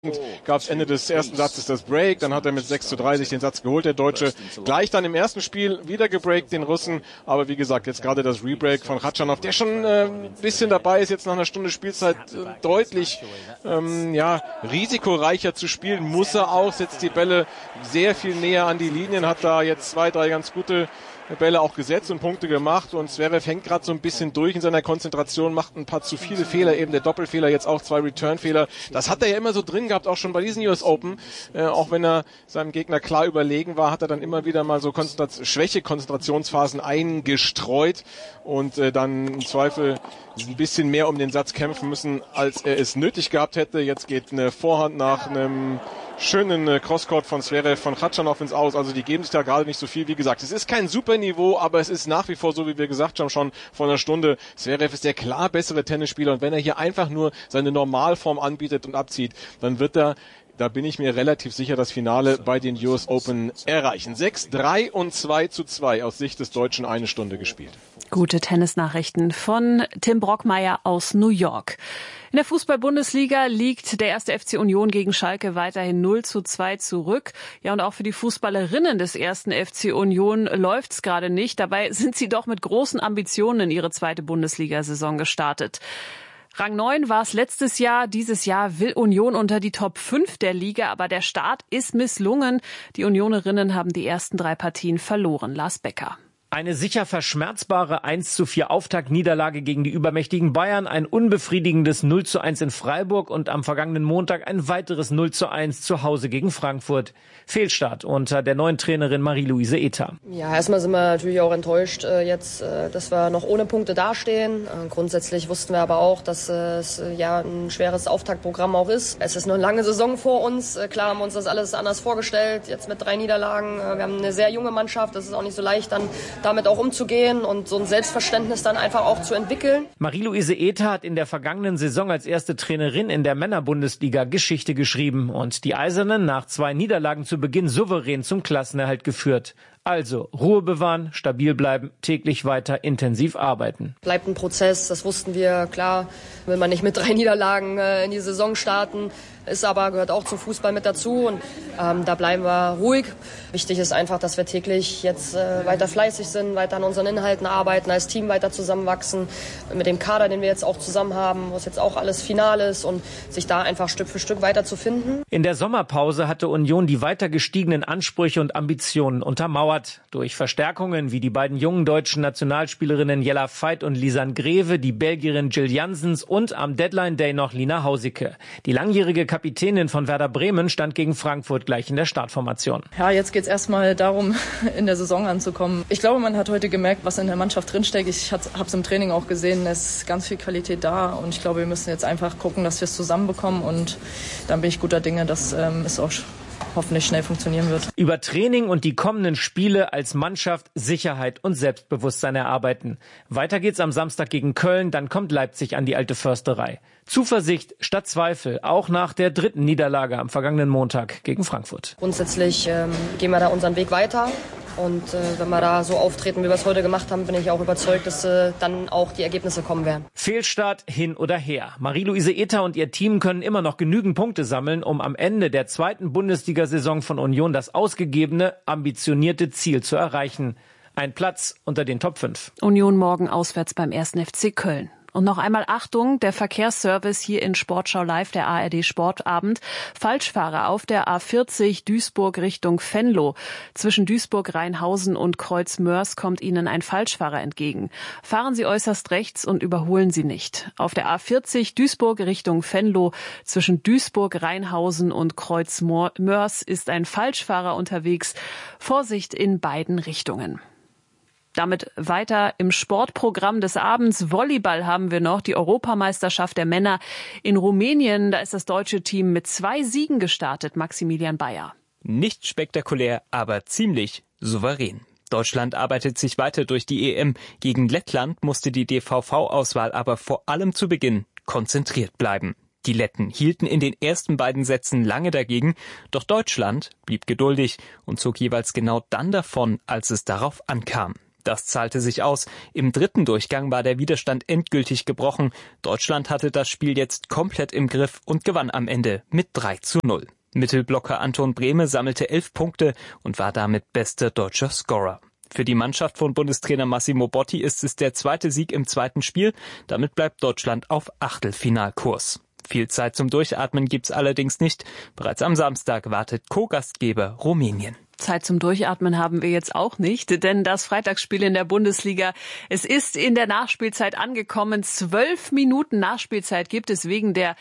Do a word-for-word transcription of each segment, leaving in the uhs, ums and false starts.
Gab es Ende des ersten Satzes das Break, dann hat er mit sechs zu drei sich den Satz geholt, der Deutsche. Gleich dann im ersten Spiel wieder gebreakt, den Russen. Aber wie gesagt, jetzt gerade das Rebreak von Khachanov, der schon äh, ein bisschen dabei ist, jetzt nach einer Stunde Spielzeit äh, deutlich ähm, ja risikoreicher zu spielen. Muss er auch, setzt die Bälle sehr viel näher an die Linien, hat da jetzt zwei, drei ganz gute Bälle auch gesetzt und Punkte gemacht, und Zverev hängt gerade so ein bisschen durch in seiner Konzentration, macht ein paar zu viele Fehler, eben der Doppelfehler, jetzt auch zwei Return-Fehler. Das hat er ja immer so drin gehabt, auch schon bei diesen U S Open. Äh, auch wenn er seinem Gegner klar überlegen war, hat er dann immer wieder mal so Konzentrat- Schwäche-Konzentrationsphasen eingestreut und äh, dann im Zweifel ein bisschen mehr um den Satz kämpfen müssen, als er es nötig gehabt hätte. Jetzt geht eine Vorhand nach einem schönen äh, Crosscourt von Zverev, von Khachanov ins Aus. Also die geben sich da gerade nicht so viel. Wie gesagt, es ist kein super Niveau, aber es ist nach wie vor so, wie wir gesagt haben, schon vor einer Stunde. Zverev ist der klar bessere Tennisspieler, und wenn er hier einfach nur seine Normalform anbietet und abzieht, dann wird er, da bin ich mir relativ sicher, das Finale bei den U S Open erreichen. sechs drei und zwei zu zwei aus Sicht des Deutschen, eine Stunde gespielt. Gute Tennisnachrichten von Tim Brockmeier aus New York. In der Fußball-Bundesliga liegt der erste F C Union gegen Schalke weiterhin null zu zwei zurück. Ja, und auch für die Fußballerinnen des ersten F C Union läuft's gerade nicht. Dabei sind sie doch mit großen Ambitionen in ihre zweite Bundesliga-Saison gestartet. Rang neun war es letztes Jahr. Dieses Jahr will Union unter die Top fünf der Liga, aber der Start ist misslungen. Die Unionerinnen haben die ersten drei Partien verloren. Lars Becker. Eine sicher verschmerzbare eins zu vier Auftaktniederlage gegen die übermächtigen Bayern, ein unbefriedigendes null zu eins in Freiburg und am vergangenen Montag ein weiteres null zu eins zu Hause gegen Frankfurt. Fehlstart unter der neuen Trainerin Marie-Louise Ether. Ja, erstmal sind wir natürlich auch enttäuscht äh, jetzt, äh, dass wir noch ohne Punkte dastehen. Äh, grundsätzlich wussten wir aber auch, dass äh, es äh, ja ein schweres Auftaktprogramm auch ist. Es ist noch eine lange Saison vor uns. Äh, klar haben wir uns das alles anders vorgestellt, jetzt mit drei Niederlagen. Äh, wir haben eine sehr junge Mannschaft, das ist auch nicht so leicht dann damit auch umzugehen und so ein Selbstverständnis dann einfach auch zu entwickeln. Marie-Louise Ether hat in der vergangenen Saison als erste Trainerin in der Männerbundesliga Geschichte geschrieben und die Eisernen nach zwei Niederlagen zu Beginn souverän zum Klassenerhalt geführt. Also Ruhe bewahren, stabil bleiben, täglich weiter intensiv arbeiten. Bleibt ein Prozess, das wussten wir, klar, will man nicht mit drei Niederlagen äh, in die Saison starten. Ist aber, gehört auch zum Fußball mit dazu, und ähm, da bleiben wir ruhig. Wichtig ist einfach, dass wir täglich jetzt äh, weiter fleißig sind, weiter an unseren Inhalten arbeiten, als Team weiter zusammenwachsen, mit dem Kader, den wir jetzt auch zusammen haben, wo es jetzt auch alles final ist, und sich da einfach Stück für Stück weiter zu finden. In der Sommerpause hatte Union die weiter gestiegenen Ansprüche und Ambitionen untermauert. Durch Verstärkungen wie die beiden jungen deutschen Nationalspielerinnen Jella Veit und Lisanne Greve, die Belgierin Jill Janssens und am Deadline Day noch Lina Hausicke. Die langjährige Kapitänin von Werder Bremen stand gegen Frankfurt gleich in der Startformation. Ja, jetzt geht es erstmal darum, in der Saison anzukommen. Ich glaube, man hat heute gemerkt, was in der Mannschaft drinsteckt. Ich habe es im Training auch gesehen, es ist ganz viel Qualität da, und ich glaube, wir müssen jetzt einfach gucken, dass wir es zusammenbekommen, und dann bin ich guter Dinge, dass ähm, es auch hoffentlich schnell funktionieren wird. Über Training und die kommenden Spiele als Mannschaft Sicherheit und Selbstbewusstsein erarbeiten. Weiter geht's am Samstag gegen Köln, dann kommt Leipzig an die alte Försterei. Zuversicht statt Zweifel, auch nach der dritten Niederlage am vergangenen Montag gegen Frankfurt. Grundsätzlich ähm, gehen wir da unseren Weg weiter. Und äh, wenn wir da so auftreten, wie wir es heute gemacht haben, bin ich auch überzeugt, dass äh, dann auch die Ergebnisse kommen werden. Fehlstart hin oder her. Marie-Louise Ether und ihr Team können immer noch genügend Punkte sammeln, um am Ende der zweiten Bundesliga-Saison von Union das ausgegebene, ambitionierte Ziel zu erreichen. Ein Platz unter den Top fünf. Union morgen auswärts beim ersten F C Köln. Und noch einmal Achtung, der Verkehrsservice hier in Sportschau Live, der A R D Sportabend. Falschfahrer auf der A vierzig Duisburg Richtung Venlo. Zwischen Duisburg-Rheinhausen und Kreuz-Mörs kommt Ihnen ein Falschfahrer entgegen. Fahren Sie äußerst rechts und überholen Sie nicht. Auf der A vierzig Duisburg Richtung Venlo zwischen Duisburg-Rheinhausen und Kreuz-Mörs ist ein Falschfahrer unterwegs. Vorsicht in beiden Richtungen. Damit weiter im Sportprogramm des Abends. Volleyball haben wir noch, die Europameisterschaft der Männer in Rumänien. Da ist das deutsche Team mit zwei Siegen gestartet. Maximilian Bayer. Nicht spektakulär, aber ziemlich souverän. Deutschland arbeitet sich weiter durch die E M. Gegen Lettland musste die D V V-Auswahl aber vor allem zu Beginn konzentriert bleiben. Die Letten hielten in den ersten beiden Sätzen lange dagegen, doch Deutschland blieb geduldig und zog jeweils genau dann davon, als es darauf ankam. Das zahlte sich aus. Im dritten Durchgang war der Widerstand endgültig gebrochen. Deutschland hatte das Spiel jetzt komplett im Griff und gewann am Ende mit drei zu null. Mittelblocker Anton Brehme sammelte elf Punkte und war damit bester deutscher Scorer. Für die Mannschaft von Bundestrainer Massimo Botti ist es der zweite Sieg im zweiten Spiel. Damit bleibt Deutschland auf Achtelfinalkurs. Viel Zeit zum Durchatmen gibt's allerdings nicht. Bereits am Samstag wartet Co-Gastgeber Rumänien. Zeit zum Durchatmen haben wir jetzt auch nicht, denn das Freitagsspiel in der Bundesliga, es ist in der Nachspielzeit angekommen. Zwölf Minuten Nachspielzeit gibt es wegen der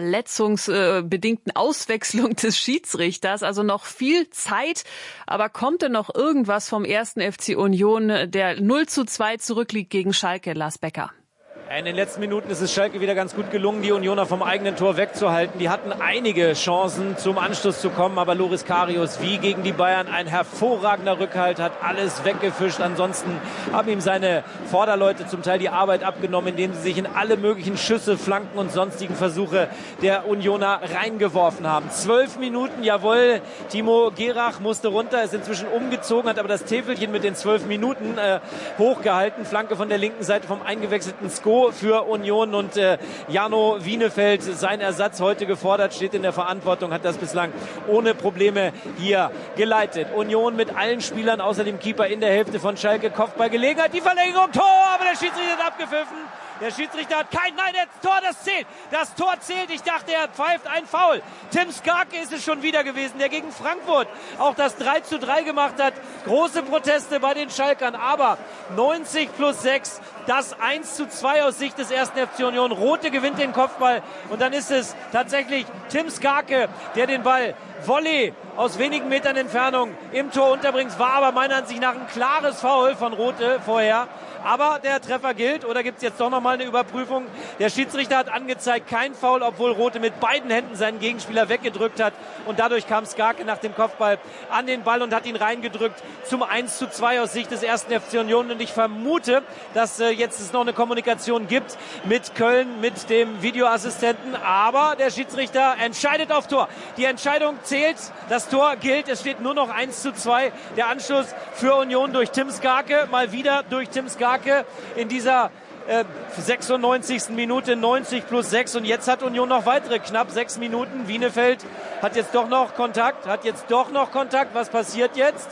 verletzungsbedingten Auswechslung des Schiedsrichters. Also noch viel Zeit, aber kommt denn noch irgendwas vom ersten F C Union, der null zu zwei zurückliegt gegen Schalke? Lars Becker. In den letzten Minuten ist es Schalke wieder ganz gut gelungen, die Unioner vom eigenen Tor wegzuhalten. Die hatten einige Chancen, zum Anschluss zu kommen, aber Loris Karius, wie gegen die Bayern, ein hervorragender Rückhalt, hat alles weggefischt. Ansonsten haben ihm seine Vorderleute zum Teil die Arbeit abgenommen, indem sie sich in alle möglichen Schüsse, Flanken und sonstigen Versuche der Unioner reingeworfen haben. Zwölf Minuten, jawohl, Timo Gerach musste runter, ist inzwischen umgezogen, hat aber das Täfelchen mit den zwölf Minuten äh, hochgehalten. Flanke von der linken Seite vom eingewechselten Sko für Union und äh, Jano Wienefeld, sein Ersatz heute gefordert, steht in der Verantwortung, hat das bislang ohne Probleme hier geleitet. Union mit allen Spielern außer dem Keeper in der Hälfte von Schalke, Kopfballgelegenheit, die Verlängerung, Tor, aber der Schiedsrichter hat abgepfiffen. Der Schiedsrichter hat kein, nein, das Tor, das zählt. Das Tor zählt. Ich dachte, er pfeift ein Foul. Tim Skarke ist es schon wieder gewesen, der gegen Frankfurt auch das drei zu drei gemacht hat. Große Proteste bei den Schalkern, aber neunzig plus sechs, das eins zu zwei aus Sicht des ersten F C Union. Rote gewinnt den Kopfball und dann ist es tatsächlich Tim Skarke, der den Ball Volley aus wenigen Metern Entfernung im Tor unterbringt. War aber meiner Ansicht nach ein klares Foul von Rote vorher. Aber der Treffer gilt, oder gibt es jetzt doch nochmal eine Überprüfung? Der Schiedsrichter hat angezeigt, kein Foul, obwohl Rote mit beiden Händen seinen Gegenspieler weggedrückt hat. Und dadurch kam Skarke nach dem Kopfball an den Ball und hat ihn reingedrückt zum eins zu zwei aus Sicht des ersten F C Union. Und ich vermute, dass äh, jetzt es noch eine Kommunikation gibt mit Köln, mit dem Videoassistenten. Aber der Schiedsrichter entscheidet auf Tor. Die Entscheidung zählt, das Tor gilt. Es steht nur noch eins zu zwei. Der Anschluss für Union durch Tim Skarke, mal wieder durch Tim Skarke. In dieser äh, sechsundneunzigsten Minute, neunzig plus sechs, und jetzt hat Union noch weitere knapp sechs Minuten. Wienefeld hat jetzt doch noch Kontakt, hat jetzt doch noch Kontakt. Was passiert jetzt?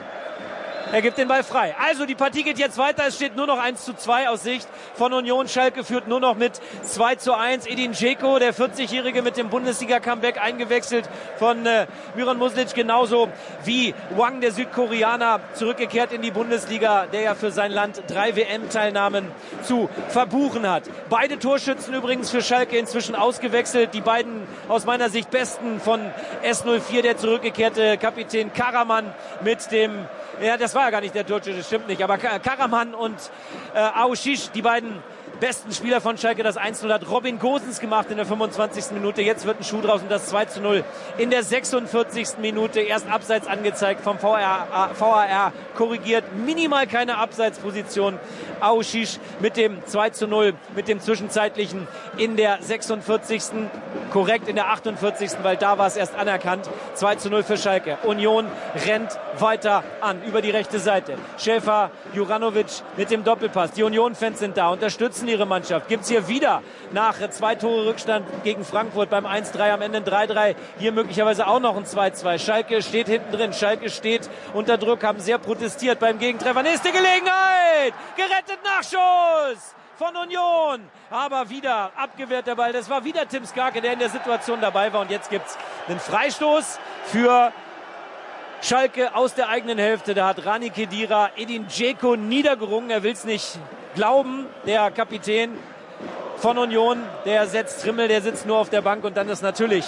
Er gibt den Ball frei. Also die Partie geht jetzt weiter. Es steht nur noch eins zu zwei aus Sicht von Union. Schalke führt nur noch mit zwei zu eins. Edin Dzeko, der vierzigjährige, mit dem Bundesliga-Comeback eingewechselt von äh, Miran Muslic, genauso wie Wang, der Südkoreaner, zurückgekehrt in die Bundesliga, der ja für sein Land drei W M-Teilnahmen zu verbuchen hat. Beide Torschützen übrigens für Schalke inzwischen ausgewechselt. Die beiden aus meiner Sicht besten von S null vier, der zurückgekehrte Kapitän Karaman mit dem Ja, das war ja gar nicht der Torschütze, das stimmt nicht. Aber Karaman und äh, Aouchiche, die beiden besten Spieler von Schalke, das eins zu null hat Robin Gosens gemacht in der fünfundzwanzigsten Minute. Jetzt wird ein Schuh draus und das zwei zu null in der sechsundvierzigsten Minute. Erst abseits angezeigt vom V A R korrigiert. Minimal keine Abseitsposition. Aouchiche mit dem zwei zu null, mit dem zwischenzeitlichen in der sechsundvierzigsten Korrekt in der achtundvierzigsten weil da war es erst anerkannt. zwei zu null für Schalke. Union rennt weiter an über die rechte Seite. Schäfer, Juranovic mit dem Doppelpass. Die Union-Fans sind da, unterstützen ihre Mannschaft. Gibt es hier wieder nach zwei Tore Rückstand gegen Frankfurt beim eins drei am Ende ein drei drei. Hier möglicherweise auch noch ein zwei zwei. Schalke steht hinten drin. Schalke steht unter Druck, haben sehr protestiert beim Gegentreffer. Nächste Gelegenheit! Gerettet, Nachschuss von Union. Aber wieder abgewehrt der Ball. Das war wieder Tim Skarke, der in der Situation dabei war. Und jetzt gibt es einen Freistoß für Schalke aus der eigenen Hälfte. Da hat Rani Khedira Edin Dzeko niedergerungen. Er will es nicht glauben. Der Kapitän von Union, der setzt Trimmel, der sitzt nur auf der Bank. Und dann ist natürlich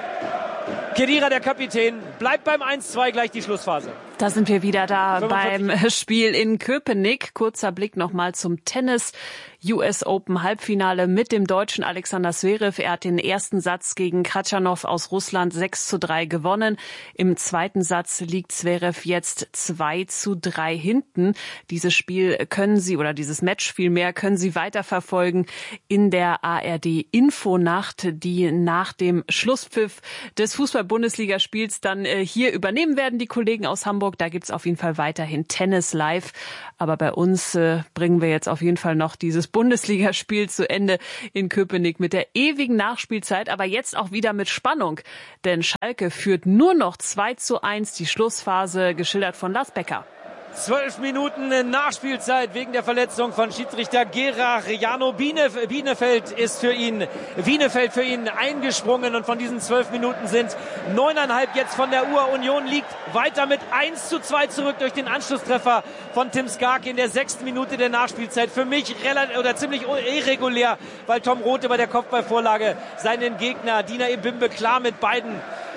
Khedira, der Kapitän, bleibt beim eins zwei, gleich die Schlussphase. Da sind wir wieder da beim Spiel in Köpenick. Kurzer Blick nochmal zum Tennis. U S Open Halbfinale mit dem Deutschen Alexander Zverev. Er hat den ersten Satz gegen Khachanov aus Russland sechs zu drei gewonnen. Im zweiten Satz liegt Zverev jetzt zwei zu drei hinten. Dieses Spiel können Sie, oder dieses Match vielmehr, können Sie weiterverfolgen in der A R D Infonacht, die nach dem Schlusspfiff des Fußball-Bundesligaspiels dann äh, hier übernehmen werden, die Kollegen aus Hamburg. Da gibt's auf jeden Fall weiterhin Tennis live. Aber bei uns äh, bringen wir jetzt auf jeden Fall noch dieses Bundesligaspiel zu Ende in Köpenick mit der ewigen Nachspielzeit, aber jetzt auch wieder mit Spannung. Denn Schalke führt nur noch zwei zu eins, die Schlussphase geschildert von Lars Becker. Zwölf Minuten Nachspielzeit wegen der Verletzung von Schiedsrichter Gerard. Jano Bienef- Bienefeld ist für ihn, Bienefeld für ihn eingesprungen und von diesen zwölf Minuten sind neuneinhalb jetzt von der Uhr. Union liegt weiter mit eins zu zwei zurück durch den Anschlusstreffer von Tim Skarke in der sechsten Minute der Nachspielzeit. Für mich relativ oder ziemlich irregulär, weil Tom Rothe bei der Kopfballvorlage seinen Gegner Dina Ebimbe klar mit beiden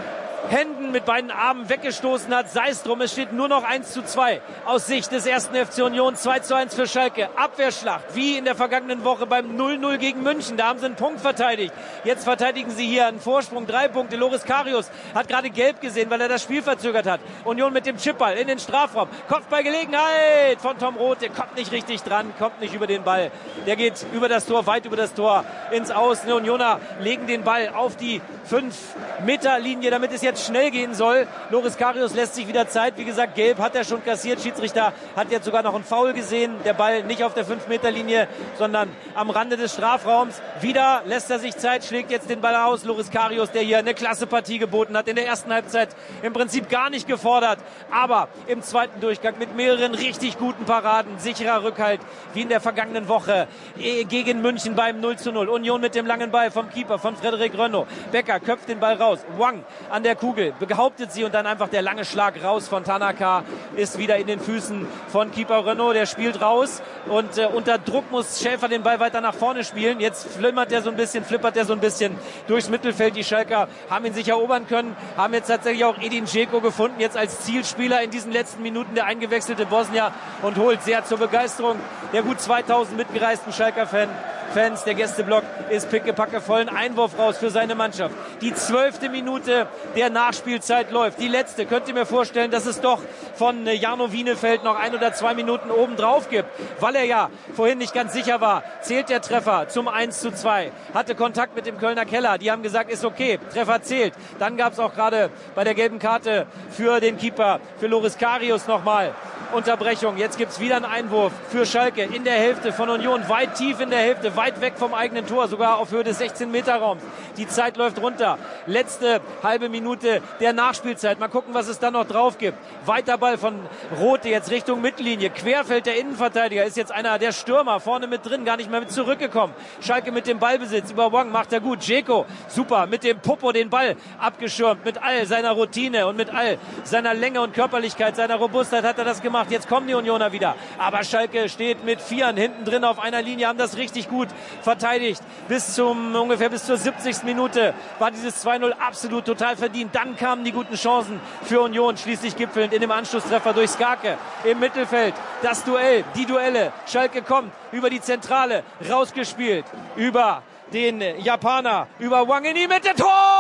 Händen, mit beiden Armen weggestoßen hat. Sei es drum, es steht nur noch eins zu zwei aus Sicht des ersten F C Union. zwei zu eins für Schalke. Abwehrschlacht, wie in der vergangenen Woche beim null null gegen München. Da haben sie einen Punkt verteidigt. Jetzt verteidigen sie hier einen Vorsprung, drei Punkte. Loris Karius hat gerade gelb gesehen, weil er das Spiel verzögert hat. Union mit dem Chipball in den Strafraum. Kopfballgelegenheit von Tom Rothe. Kommt nicht richtig dran, kommt nicht über den Ball. Der geht über das Tor, weit über das Tor ins Aus. Die Unioner legen den Ball auf die fünf Meter Linie, damit es jetzt schnell gehen soll. Loris Karius lässt sich wieder Zeit. Wie gesagt, gelb hat er schon kassiert. Schiedsrichter hat jetzt sogar noch einen Foul gesehen. Der Ball nicht auf der fünf Meter Linie, sondern am Rande des Strafraums. Wieder lässt er sich Zeit, schlägt jetzt den Ball aus. Loris Karius, der hier eine klasse Partie geboten hat. In der ersten Halbzeit im Prinzip gar nicht gefordert. Aber im zweiten Durchgang mit mehreren richtig guten Paraden. Sicherer Rückhalt, wie in der vergangenen Woche gegen München beim null zu null. Union mit dem langen Ball vom Keeper, von Frederik Rönno. Becker köpft den Ball raus. Wang an der Kugel, behauptet sie und dann einfach der lange Schlag raus von Tanaka ist wieder in den Füßen von Keeper Rönno. Der spielt raus und äh, unter Druck muss Schäfer den Ball weiter nach vorne spielen. Jetzt flimmert er so ein bisschen, flippert er so ein bisschen durchs Mittelfeld. Die Schalker haben ihn sich erobern können, haben jetzt tatsächlich auch Edin Dzeko gefunden, jetzt als Zielspieler in diesen letzten Minuten, der eingewechselte Bosnier, und holt sehr zur Begeisterung der gut zweitausend mitgereisten Schalker-Fan. Fans, der Gästeblock ist pickepacke voll. Ein Einwurf raus für seine Mannschaft. Die zwölfte Minute der Nachspielzeit läuft. Die letzte. Könnt ihr mir vorstellen, dass es doch von Jano Bienefeld noch ein oder zwei Minuten oben drauf gibt, weil er ja vorhin nicht ganz sicher war. Zählt der Treffer zum eins zu zwei. Hatte Kontakt mit dem Kölner Keller. Die haben gesagt, ist okay. Treffer zählt. Dann gab es auch gerade bei der gelben Karte für den Keeper, für Loris Karius nochmal Unterbrechung. Jetzt gibt es wieder einen Einwurf für Schalke in der Hälfte von Union. Weit tief in der Hälfte, weit weg vom eigenen Tor, sogar auf Höhe des sechzehn Meter Raums. Die Zeit läuft runter. Letzte halbe Minute der Nachspielzeit. Mal gucken, was es dann noch drauf gibt. Weiter Ball von Rothe jetzt Richtung Mittellinie. Querfeld der Innenverteidiger ist jetzt einer der Stürmer vorne mit drin, gar nicht mehr mit zurückgekommen. Schalke mit dem Ballbesitz über Wang macht er gut. Dzeko, super, mit dem Popo den Ball abgeschirmt. Mit all seiner Routine und mit all seiner Länge und Körperlichkeit, seiner Robustheit hat er das gemacht. Jetzt kommen die Unioner wieder. Aber Schalke steht mit Vieren hinten drin auf einer Linie, haben das richtig gut verteidigt. Bis zum, ungefähr bis zur siebzigsten Minute war dieses zwei null absolut total verdient. Dann kamen die guten Chancen für Union, schließlich gipfelnd in dem Anschlusstreffer durch Skarke im Mittelfeld. Das Duell, die Duelle. Schalke kommt über die Zentrale, rausgespielt, über den Japaner, über Wang in die Mitte.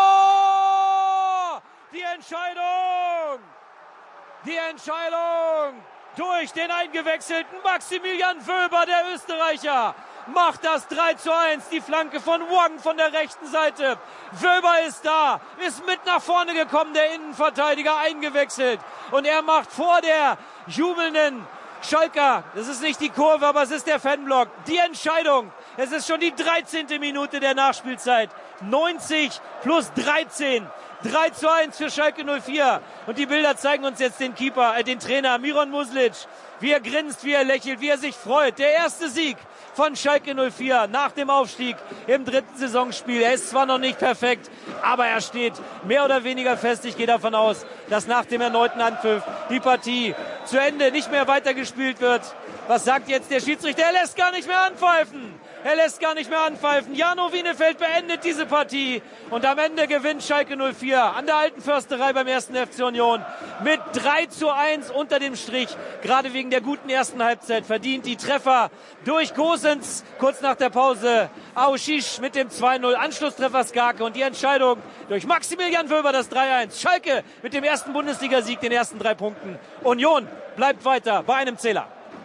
Tor! Die Entscheidung! Die Entscheidung durch den eingewechselten Maximilian Wöber, der Österreicher, macht das drei zu eins. Die Flanke von Wang von der rechten Seite. Wöber ist da, ist mit nach vorne gekommen, der Innenverteidiger eingewechselt. Und er macht vor der jubelnden Schalker, das ist nicht die Kurve, aber es ist der Fanblock, die Entscheidung. Es ist schon die dreizehnte Minute der Nachspielzeit. neunzig plus dreizehn. drei zu eins für Schalke null vier. Und die Bilder zeigen uns jetzt den Keeper, äh, den Trainer Miron Muslic. Wie er grinst, wie er lächelt, wie er sich freut. Der erste Sieg von Schalke null vier nach dem Aufstieg im dritten Saisonspiel. Er ist zwar noch nicht perfekt, aber er steht mehr oder weniger fest. Ich gehe davon aus, dass nach dem erneuten Anpfiff die Partie zu Ende nicht mehr weitergespielt wird. Was sagt jetzt der Schiedsrichter? Er lässt gar nicht mehr anpfeifen. Er lässt gar nicht mehr anpfeifen. Jarno Wienefeld beendet diese Partie. Und am Ende gewinnt Schalke null vier an der Alten Försterei beim ersten F C Union mit drei zu eins unter dem Strich. Gerade wegen der guten ersten Halbzeit verdient die Treffer durch Gosens kurz nach der Pause. Aoshish mit dem zwei null, Anschlusstreffer Skarke und die Entscheidung durch Maximilian Wöber, das drei eins. Schalke mit dem ersten Bundesligasieg, den ersten drei Punkten. Union bleibt weiter bei einem Zähler.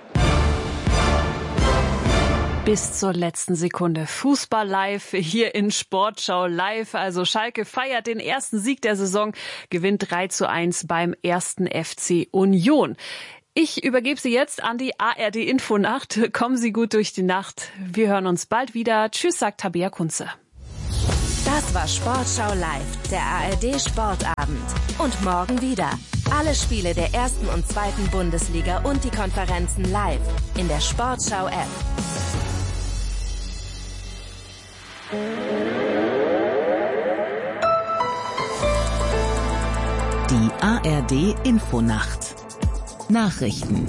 Bis zur letzten Sekunde. Fußball live hier in Sportschau live. Also Schalke feiert den ersten Sieg der Saison, gewinnt drei zu eins beim ersten F C Union. Ich übergebe Sie jetzt an die A R D-Infonacht. Kommen Sie gut durch die Nacht. Wir hören uns bald wieder. Tschüss, sagt Tabea Kunze. Das war Sportschau live, der A R D-Sportabend. Und morgen wieder. Alle Spiele der ersten und zweiten Bundesliga und die Konferenzen live in der Sportschau-App. Die A R D-Infonacht. Nachrichten.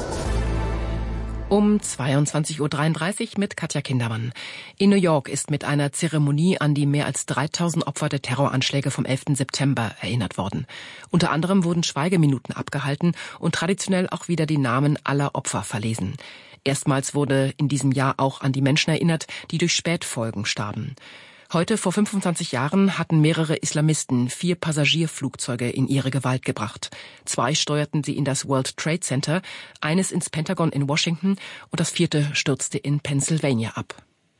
Um zweiundzwanzig Uhr dreiunddreißig mit Katja Kindermann. In New York ist mit einer Zeremonie an die mehr als dreitausend Opfer der Terroranschläge vom elften September erinnert worden. Unter anderem wurden Schweigeminuten abgehalten und traditionell auch wieder die Namen aller Opfer verlesen. Erstmals wurde in diesem Jahr auch an die Menschen erinnert, die durch Spätfolgen starben. Heute vor fünfundzwanzig Jahren hatten mehrere Islamisten vier Passagierflugzeuge in ihre Gewalt gebracht. Zwei steuerten sie in das World Trade Center, eines ins Pentagon in Washington und das vierte stürzte in Pennsylvania ab.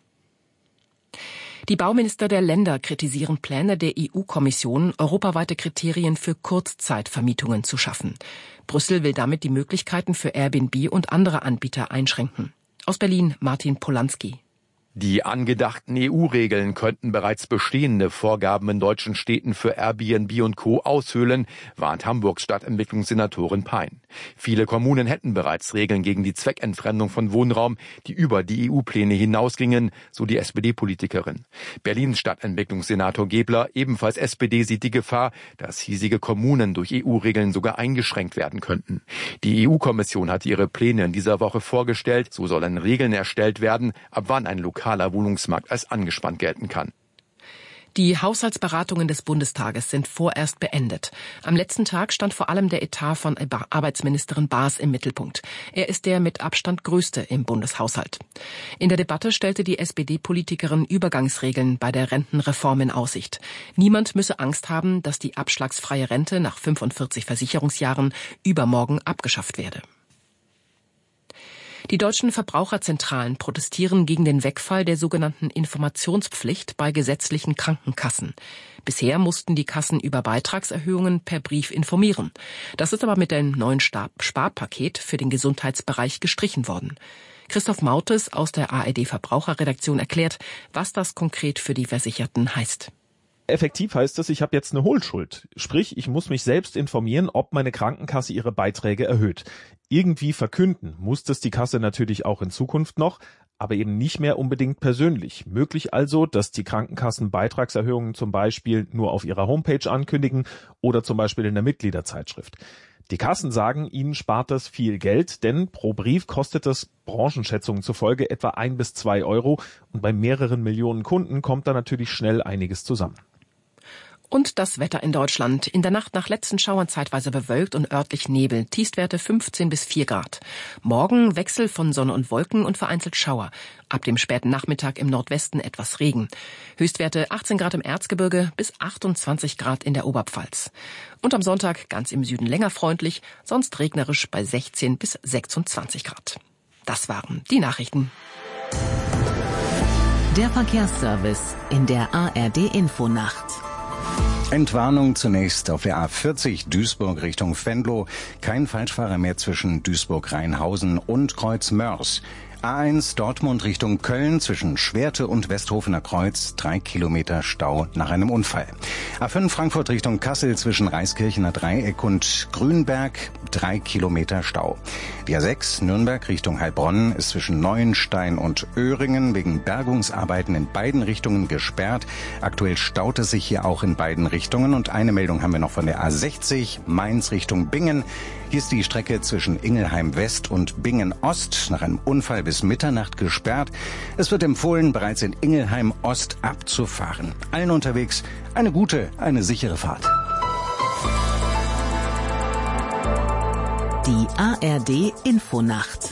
Die Bauminister der Länder kritisieren Pläne der E U-Kommission, europaweite Kriterien für Kurzzeitvermietungen zu schaffen. Brüssel will damit die Möglichkeiten für Airbnb und andere Anbieter einschränken. Aus Berlin Martin Polanski. Die angedachten E U-Regeln könnten bereits bestehende Vorgaben in deutschen Städten für Airbnb und Co. aushöhlen, warnt Hamburgs Stadtentwicklungssenatorin Pein. Viele Kommunen hätten bereits Regeln gegen die Zweckentfremdung von Wohnraum, die über die E U-Pläne hinausgingen, so die S P D-Politikerin. Berlins Stadtentwicklungssenator Gebler, ebenfalls S P D, sieht die Gefahr, dass hiesige Kommunen durch E U-Regeln sogar eingeschränkt werden könnten. Die E U-Kommission hat ihre Pläne in dieser Woche vorgestellt. So sollen Regeln erstellt werden, ab wann ein lokaler Wohnungsmarkt als angespannt gelten kann. Die Haushaltsberatungen des Bundestages sind vorerst beendet. Am letzten Tag stand vor allem der Etat von Arbeitsministerin Baas im Mittelpunkt. Er ist der mit Abstand größte im Bundeshaushalt. In der Debatte stellte die S P D-Politikerin Übergangsregeln bei der Rentenreform in Aussicht. Niemand müsse Angst haben, dass die abschlagsfreie Rente nach fünfundvierzig Versicherungsjahren übermorgen abgeschafft werde. Die deutschen Verbraucherzentralen protestieren gegen den Wegfall der sogenannten Informationspflicht bei gesetzlichen Krankenkassen. Bisher mussten die Kassen über Beitragserhöhungen per Brief informieren. Das ist aber mit dem neuen Sparpaket für den Gesundheitsbereich gestrichen worden. Christoph Mautes aus der A R D Verbraucherredaktion erklärt, was das konkret für die Versicherten heißt. Effektiv heißt es, ich habe jetzt eine Hohlschuld. Sprich, ich muss mich selbst informieren, ob meine Krankenkasse ihre Beiträge erhöht. Irgendwie verkünden muss das die Kasse natürlich auch in Zukunft noch, aber eben nicht mehr unbedingt persönlich. Möglich also, dass die Krankenkassen Beitragserhöhungen zum Beispiel nur auf ihrer Homepage ankündigen oder zum Beispiel in der Mitgliederzeitschrift. Die Kassen sagen, ihnen spart das viel Geld, denn pro Brief kostet das Branchenschätzungen zufolge etwa ein bis zwei Euro und bei mehreren Millionen Kunden kommt da natürlich schnell einiges zusammen. Und das Wetter in Deutschland. In der Nacht nach letzten Schauern zeitweise bewölkt und örtlich Nebel. Tiefstwerte fünfzehn bis vier Grad. Morgen Wechsel von Sonne und Wolken und vereinzelt Schauer. Ab dem späten Nachmittag im Nordwesten etwas Regen. Höchstwerte achtzehn Grad im Erzgebirge bis achtundzwanzig Grad in der Oberpfalz. Und am Sonntag ganz im Süden länger freundlich, sonst regnerisch bei sechzehn bis sechsundzwanzig Grad. Das waren die Nachrichten. Der Verkehrsservice in der A R D-Infonacht. Entwarnung zunächst auf der A vierzig Duisburg Richtung Venlo. Kein Falschfahrer mehr zwischen Duisburg-Rheinhausen und Kreuz Mörs. A eins Dortmund Richtung Köln zwischen Schwerte und Westhofener Kreuz. Drei Kilometer Stau nach einem Unfall. A fünf Frankfurt Richtung Kassel zwischen Reiskirchener Dreieck und Grünberg. Drei Kilometer Stau. Die A sechs Nürnberg Richtung Heilbronn ist zwischen Neuenstein und Öhringen wegen Bergungsarbeiten in beiden Richtungen gesperrt. Aktuell staut es sich hier auch in beiden Richtungen. Und eine Meldung haben wir noch von der A sechzig Mainz Richtung Bingen. Hier ist die Strecke zwischen Ingelheim West und Bingen Ost nach einem Unfall bis bis Mitternacht gesperrt. Es wird empfohlen, bereits in Ingelheim Ost abzufahren. Allen unterwegs eine gute, eine sichere Fahrt. Die A R D Infonacht.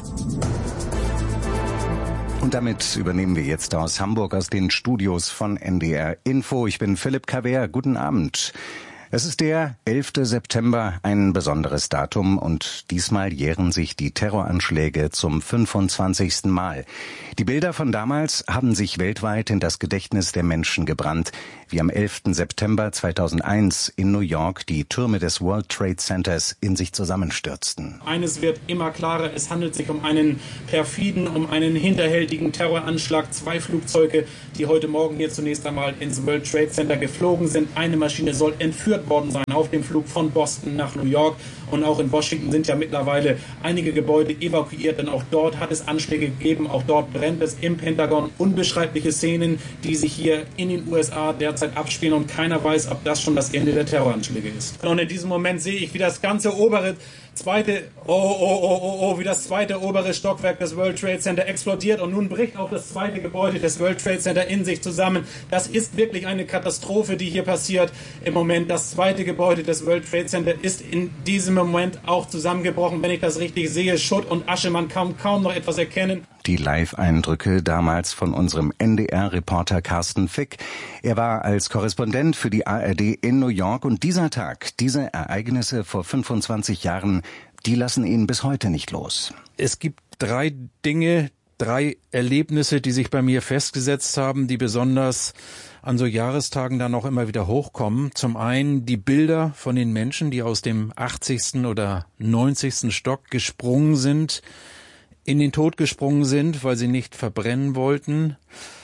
Und damit übernehmen wir jetzt aus Hamburg, aus den Studios von N D R Info. Ich bin Philipp Kaver. Guten Abend. Es ist der elfte September, ein besonderes Datum, und diesmal jähren sich die Terroranschläge zum fünfundzwanzigsten Mal. Die Bilder von damals haben sich weltweit in das Gedächtnis der Menschen gebrannt, wie am elften September zweitausendeins in New York die Türme des World Trade Centers in sich zusammenstürzten. Eines wird immer klarer, es handelt sich um einen perfiden, um einen hinterhältigen Terroranschlag. Zwei Flugzeuge, die heute Morgen hier zunächst einmal ins World Trade Center geflogen sind. Eine Maschine soll entführt worden sein auf dem Flug von Boston nach New York, und auch in Washington sind ja mittlerweile einige Gebäude evakuiert, denn auch dort hat es Anschläge gegeben, auch dort brennt es im Pentagon. Unbeschreibliche Szenen, die sich hier in den U S A derzeit abspielen, und keiner weiß, ob das schon das Ende der Terroranschläge ist. Und in diesem Moment sehe ich, wie das ganze obere zweite, oh, oh, oh, oh, oh, wie das zweite obere Stockwerk des World Trade Center explodiert, und nun bricht auch das zweite Gebäude des World Trade Center in sich zusammen. Das ist wirklich eine Katastrophe, die hier passiert im Moment. Das zweite Gebäude des World Trade Center ist in diesem Moment auch zusammengebrochen. Wenn ich das richtig sehe, Schutt und Asche, man kann kaum noch etwas erkennen. Die Live-Eindrücke damals von unserem N D R-Reporter Carsten Fick. Er war als Korrespondent für die A R D in New York, und dieser Tag, diese Ereignisse vor fünfundzwanzig Jahren, die lassen ihn bis heute nicht los. Es gibt drei Dinge, drei Erlebnisse, die sich bei mir festgesetzt haben, die besonders an so Jahrestagen dann auch immer wieder hochkommen. Zum einen die Bilder von den Menschen, die aus dem achtzigsten oder neunzigsten Stock gesprungen sind, in den Tod gesprungen sind, weil sie nicht verbrennen wollten.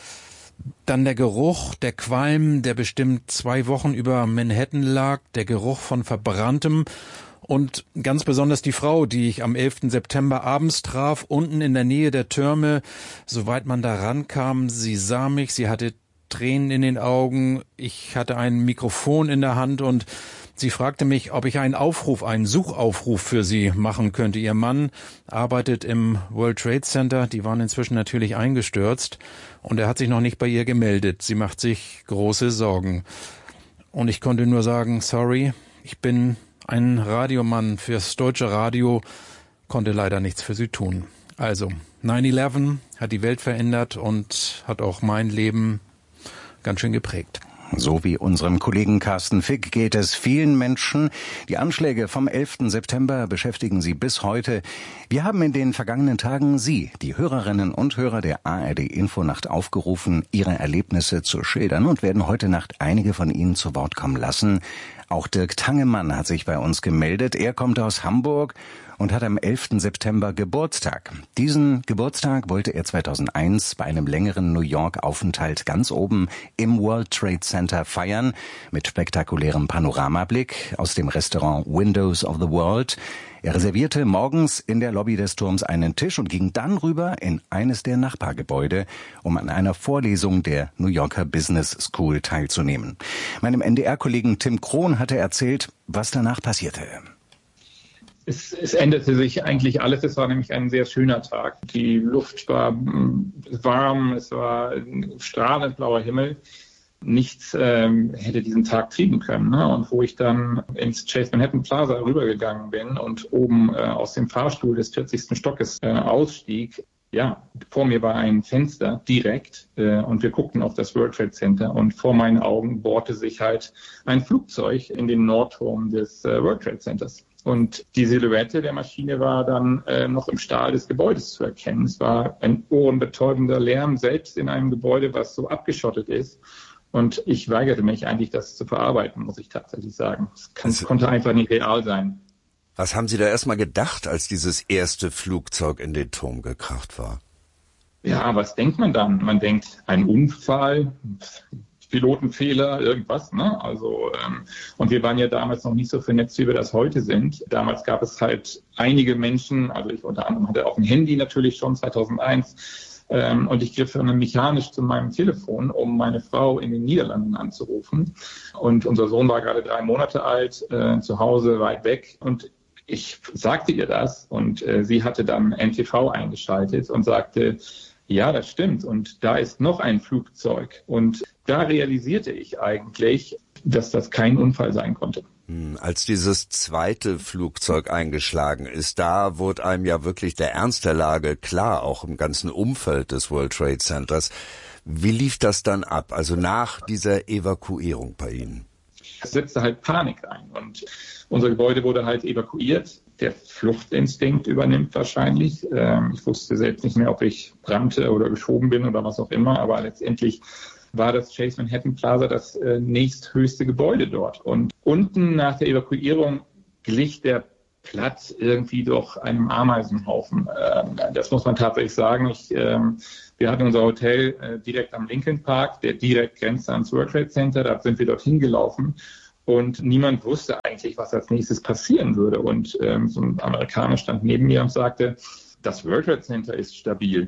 Dann der Geruch, der Qualm, der bestimmt zwei Wochen über Manhattan lag, der Geruch von Verbranntem, und ganz besonders die Frau, die ich am elften September abends traf, unten in der Nähe der Türme, soweit man da rankam. Sie sah mich, sie hatte Tränen in den Augen, ich hatte ein Mikrofon in der Hand, und sie fragte mich, ob ich einen Aufruf, einen Suchaufruf für sie machen könnte. Ihr Mann arbeitet im World Trade Center, die waren inzwischen natürlich eingestürzt, und er hat sich noch nicht bei ihr gemeldet. Sie macht sich große Sorgen. Und ich konnte nur sagen, sorry, ich bin ein Radiomann fürs deutsche Radio, konnte leider nichts für sie tun. Also, neun elf hat die Welt verändert und hat auch mein Leben ganz schön geprägt. So wie unserem Kollegen Carsten Fick geht es vielen Menschen. Die Anschläge vom elften September beschäftigen sie bis heute. Wir haben in den vergangenen Tagen Sie, die Hörerinnen und Hörer der A R D Infonacht, aufgerufen, Ihre Erlebnisse zu schildern, und werden heute Nacht einige von Ihnen zu Wort kommen lassen. Auch Dirk Tangemann hat sich bei uns gemeldet. Er kommt aus Hamburg und hat am elften September Geburtstag. Diesen Geburtstag wollte er zweitausendeins bei einem längeren New York-Aufenthalt ganz oben im World Trade Center feiern, mit spektakulärem Panoramablick aus dem Restaurant Windows of the World. Er reservierte morgens in der Lobby des Turms einen Tisch und ging dann rüber in eines der Nachbargebäude, um an einer Vorlesung der New Yorker Business School teilzunehmen. Meinem N D R-Kollegen Tim Krohn hatte erzählt, was danach passierte. Es, es änderte sich eigentlich alles. Es war nämlich ein sehr schöner Tag. Die Luft war warm, es war ein strahlend blauer Himmel. Nichts ähm, hätte diesen Tag kriegen können. Ne? Und wo ich dann ins Chase Manhattan Plaza rübergegangen bin und oben äh, aus dem Fahrstuhl des vierzigsten Stockes äh, ausstieg, ja, vor mir war ein Fenster direkt äh, und wir guckten auf das World Trade Center, und vor meinen Augen bohrte sich halt ein Flugzeug in den Nordturm des äh, World Trade Centers. Und die Silhouette der Maschine war dann äh, noch im Stahl des Gebäudes zu erkennen. Es war ein ohrenbetäubender Lärm, selbst in einem Gebäude, was so abgeschottet ist. Und ich weigerte mich eigentlich, das zu verarbeiten, muss ich tatsächlich sagen. Es kann, also, konnte einfach nicht real sein. Was haben Sie da erstmal gedacht, als dieses erste Flugzeug in den Turm gekracht war? Ja, was denkt man dann? Man denkt, ein Unfall, Pilotenfehler, irgendwas, ne? Also, ähm, und wir waren ja damals noch nicht so vernetzt, wie wir das heute sind. Damals gab es halt einige Menschen, also ich unter anderem hatte auch ein Handy natürlich schon zweitausendeins, ähm, und ich griff dann mechanisch zu meinem Telefon, um meine Frau in den Niederlanden anzurufen. Und unser Sohn war gerade drei Monate alt, äh, zu Hause weit weg, und ich sagte ihr das und äh, sie hatte dann N T V eingeschaltet und sagte, ja, das stimmt und da ist noch ein Flugzeug. Und da realisierte ich eigentlich, dass das kein Unfall sein konnte. Als dieses zweite Flugzeug eingeschlagen ist, da wurde einem ja wirklich der Ernst der Lage klar, auch im ganzen Umfeld des World Trade Centers. Wie lief das dann ab, also nach dieser Evakuierung bei Ihnen? Es setzte halt Panik ein und unser Gebäude wurde halt evakuiert. Der Fluchtinstinkt übernimmt wahrscheinlich. Ähm, ich wusste selbst nicht mehr, ob ich brannte oder geschoben bin oder was auch immer, aber letztendlich war das Chase Manhattan Plaza das äh, nächsthöchste Gebäude dort. Und unten nach der Evakuierung glich der Platz irgendwie doch einem Ameisenhaufen. Ähm, das muss man tatsächlich sagen. Ich, ähm, wir hatten unser Hotel äh, direkt am Lincoln Park, der direkt grenzt ans World Trade Center. Da sind wir dorthin gelaufen. Und niemand wusste eigentlich, was als nächstes passieren würde. Und ähm, so ein Amerikaner stand neben mir und sagte, das World Trade Center ist stabil.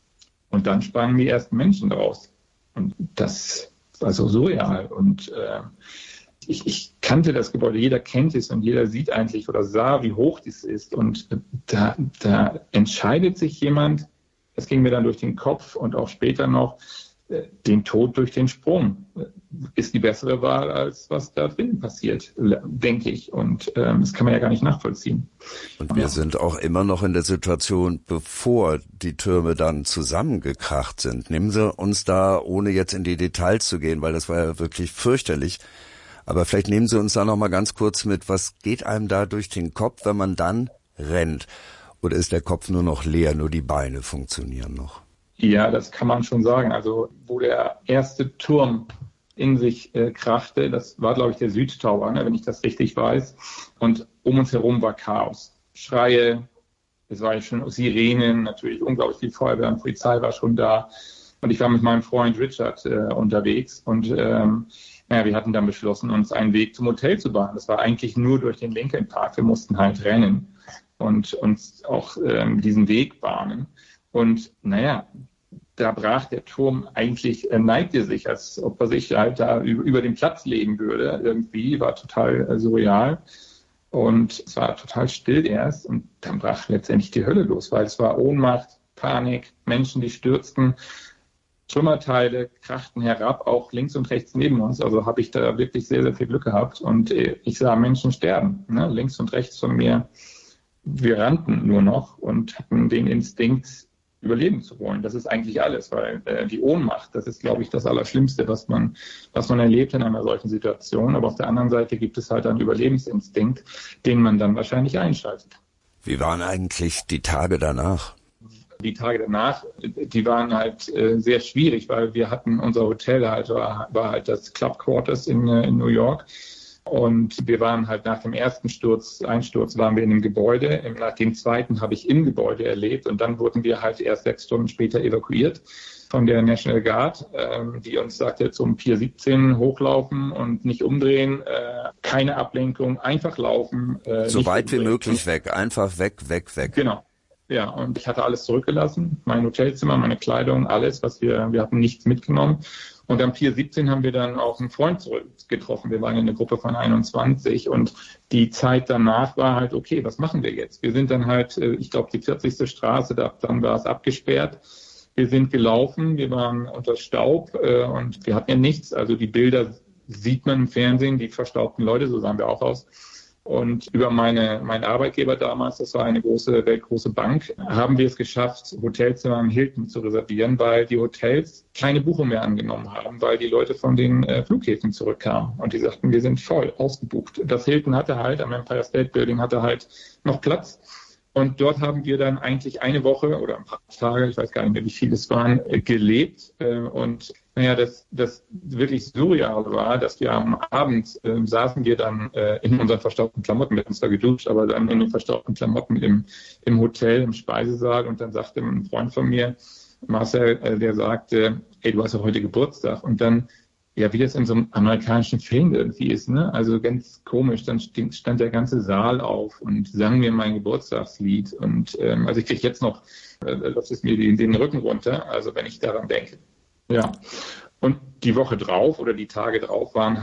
Und dann sprangen die ersten Menschen draus. Und das war so surreal. Und äh, ich, ich kannte das Gebäude, jeder kennt es und jeder sieht eigentlich oder sah, wie hoch dies ist. Und da, da entscheidet sich jemand, das ging mir dann durch den Kopf und auch später noch, den Tod durch den Sprung ist die bessere Wahl, als was da drin passiert, denke ich. Und ähm, das kann man ja gar nicht nachvollziehen. Und wir ja. sind auch immer noch in der Situation, bevor die Türme dann zusammengekracht sind. Nehmen Sie uns da, ohne jetzt in die Details zu gehen, weil das war ja wirklich fürchterlich, aber vielleicht nehmen Sie uns da noch mal ganz kurz mit, was geht einem da durch den Kopf, wenn man dann rennt? Oder ist der Kopf nur noch leer, nur die Beine funktionieren noch? Ja, das kann man schon sagen. Also wo der erste Turm in sich äh, krachte, das war, glaube ich, der Südtower, ne, wenn ich das richtig weiß. Und um uns herum war Chaos. Schreie, es war ja schon Sirenen, natürlich unglaublich viel Feuerwehr und Polizei war schon da. Und ich war mit meinem Freund Richard äh, unterwegs und ähm, naja, wir hatten dann beschlossen, uns einen Weg zum Hotel zu bahnen. Das war eigentlich nur durch den Lincoln Park. Wir mussten halt rennen und uns auch ähm, diesen Weg bahnen. Und naja, da brach der Turm eigentlich, er neigte sich, als ob er sich halt da über, über den Platz legen würde. Irgendwie war total äh, surreal. Und es war total still erst. Und dann brach letztendlich die Hölle los, weil es war Ohnmacht, Panik, Menschen, die stürzten, Trümmerteile krachten herab, auch links und rechts neben uns. Also habe ich da wirklich sehr, sehr viel Glück gehabt. Und äh, ich sah Menschen sterben, ne? Links und rechts von mir. Wir rannten nur noch und hatten den Instinkt, überleben zu wollen. Das ist eigentlich alles, weil äh, die Ohnmacht, das ist, glaube ich, das Allerschlimmste, was man, was man erlebt in einer solchen Situation. Aber auf der anderen Seite gibt es halt einen Überlebensinstinkt, den man dann wahrscheinlich einschaltet. Wie waren eigentlich die Tage danach? Die Tage danach, die waren halt äh, sehr schwierig, weil wir hatten, unser Hotel halt war, war halt das Club Quarters in, äh, in New York. Und wir waren halt nach dem ersten Sturz, Einsturz waren wir in dem Gebäude. Nach dem zweiten habe ich im Gebäude erlebt. Und dann wurden wir halt erst sechs Stunden später evakuiert von der National Guard, ähm, die uns sagte, zum Pier siebzehn hochlaufen und nicht umdrehen, äh, keine Ablenkung, einfach laufen. Äh, so weit wie möglich weg, einfach weg, weg, weg. Genau. Ja, und ich hatte alles zurückgelassen, mein Hotelzimmer, meine Kleidung, alles, was wir, wir hatten nichts mitgenommen. Und am Pier siebzehn haben wir dann auch einen Freund zurückgetroffen. Wir waren in einer Gruppe von einundzwanzig und die Zeit danach war halt, okay, was machen wir jetzt? Wir sind dann halt, ich glaube, die vierzigste Straße, da, dann war es abgesperrt. Wir sind gelaufen, wir waren unter Staub äh, und wir hatten ja nichts. Also die Bilder sieht man im Fernsehen, die verstaubten Leute, so sahen wir auch aus. Und über meine, meinen Arbeitgeber damals, das war eine große, weltgroße Bank, haben wir es geschafft, Hotelzimmer im Hilton zu reservieren, weil die Hotels keine Buchung mehr angenommen haben, weil die Leute von den äh, Flughäfen zurückkamen. Und die sagten, wir sind voll ausgebucht. Das Hilton hatte halt, am Empire State Building hatte halt noch Platz. Und dort haben wir dann eigentlich eine Woche oder ein paar Tage, ich weiß gar nicht mehr, wie viele es waren, gelebt. Und naja, das, das wirklich surreal war, dass wir am Abend äh, saßen wir dann äh, in unseren verstaubten Klamotten, mit uns da geduscht, aber dann in den verstaubten Klamotten im, im Hotel, im Speisesaal. Und dann sagte ein Freund von mir, Marcel, äh, der sagte, ey, du hast doch heute Geburtstag. Und dann, ja, wie das in so einem amerikanischen Film irgendwie ist, ne? Also ganz komisch, dann stand, stand der ganze Saal auf und sang mir mein Geburtstagslied. Und ähm, also ich kriege jetzt noch, äh, läuft es mir den, den Rücken runter, also wenn ich daran denke. Ja. Und die Woche drauf oder die Tage drauf waren halt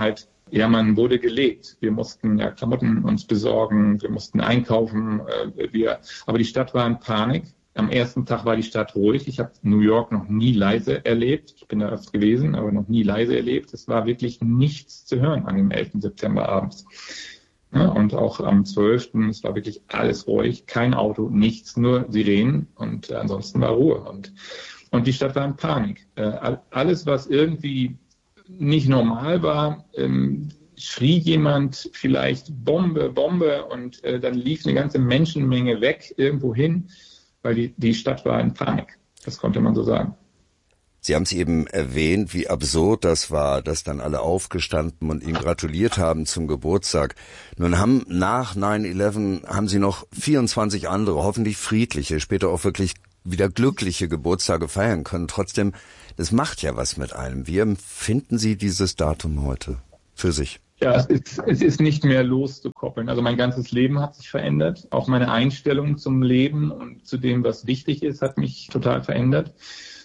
Ja, man wurde gelebt. Wir mussten ja Klamotten uns besorgen, wir mussten einkaufen. Äh, wir, aber die Stadt war in Panik. Am ersten Tag war die Stadt ruhig. Ich habe New York noch nie leise erlebt. Ich bin da oft gewesen, aber noch nie leise erlebt. Es war wirklich nichts zu hören an dem elften September abends. Ja, und auch am zwölften Es war wirklich alles ruhig. Kein Auto, nichts, nur Sirenen. Und äh, ansonsten war Ruhe. Und, und die Stadt war in Panik. Äh, alles, was irgendwie nicht normal war, ähm, schrie jemand vielleicht Bombe, Bombe und äh, dann lief eine ganze Menschenmenge weg irgendwo hin, weil die, die Stadt war in Panik. Das konnte man so sagen. Sie haben es eben erwähnt, wie absurd das war, dass dann alle aufgestanden und ihm gratuliert haben zum Geburtstag. Nun haben nach nine eleven haben Sie noch vierundzwanzig andere, hoffentlich friedliche, später auch wirklich wieder glückliche Geburtstage feiern können. Trotzdem, das macht ja was mit einem. Wie empfinden Sie dieses Datum heute für sich? Ja, es ist, es ist nicht mehr loszukoppeln. Also mein ganzes Leben hat sich verändert. Auch meine Einstellung zum Leben und zu dem, was wichtig ist, hat mich total verändert.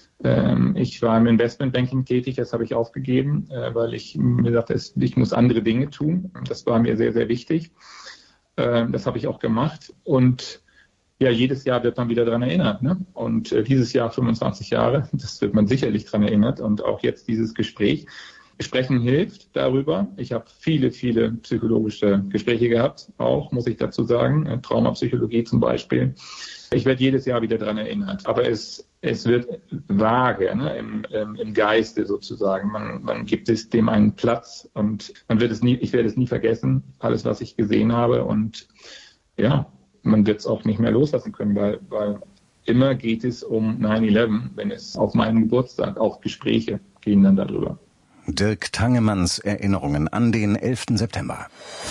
Ähm, ich war im Investmentbanking tätig, das habe ich aufgegeben, äh, weil ich mir dachte, ich muss andere Dinge tun. Das war mir sehr, sehr wichtig. Ähm, das habe ich auch gemacht. Und ja, jedes Jahr wird man wieder daran erinnert. Ne? Und äh, dieses Jahr fünfundzwanzig Jahre, das wird man sicherlich daran erinnert. Und auch jetzt dieses Gespräch. Sprechen hilft darüber. Ich habe viele, viele psychologische Gespräche gehabt, auch, muss ich dazu sagen. Traumapsychologie zum Beispiel. Ich werde jedes Jahr wieder daran erinnert. Aber es, es wird vage, ne? Im, im, im Geiste sozusagen. Man, man gibt es dem einen Platz und man wird es nie, ich werde es nie vergessen, alles, was ich gesehen habe. Und ja, man wird es auch nicht mehr loslassen können, weil, weil immer geht es um nine eleven, wenn es auf meinem Geburtstag, auch Gespräche gehen dann darüber. Dirk Tangemanns Erinnerungen an den elften September.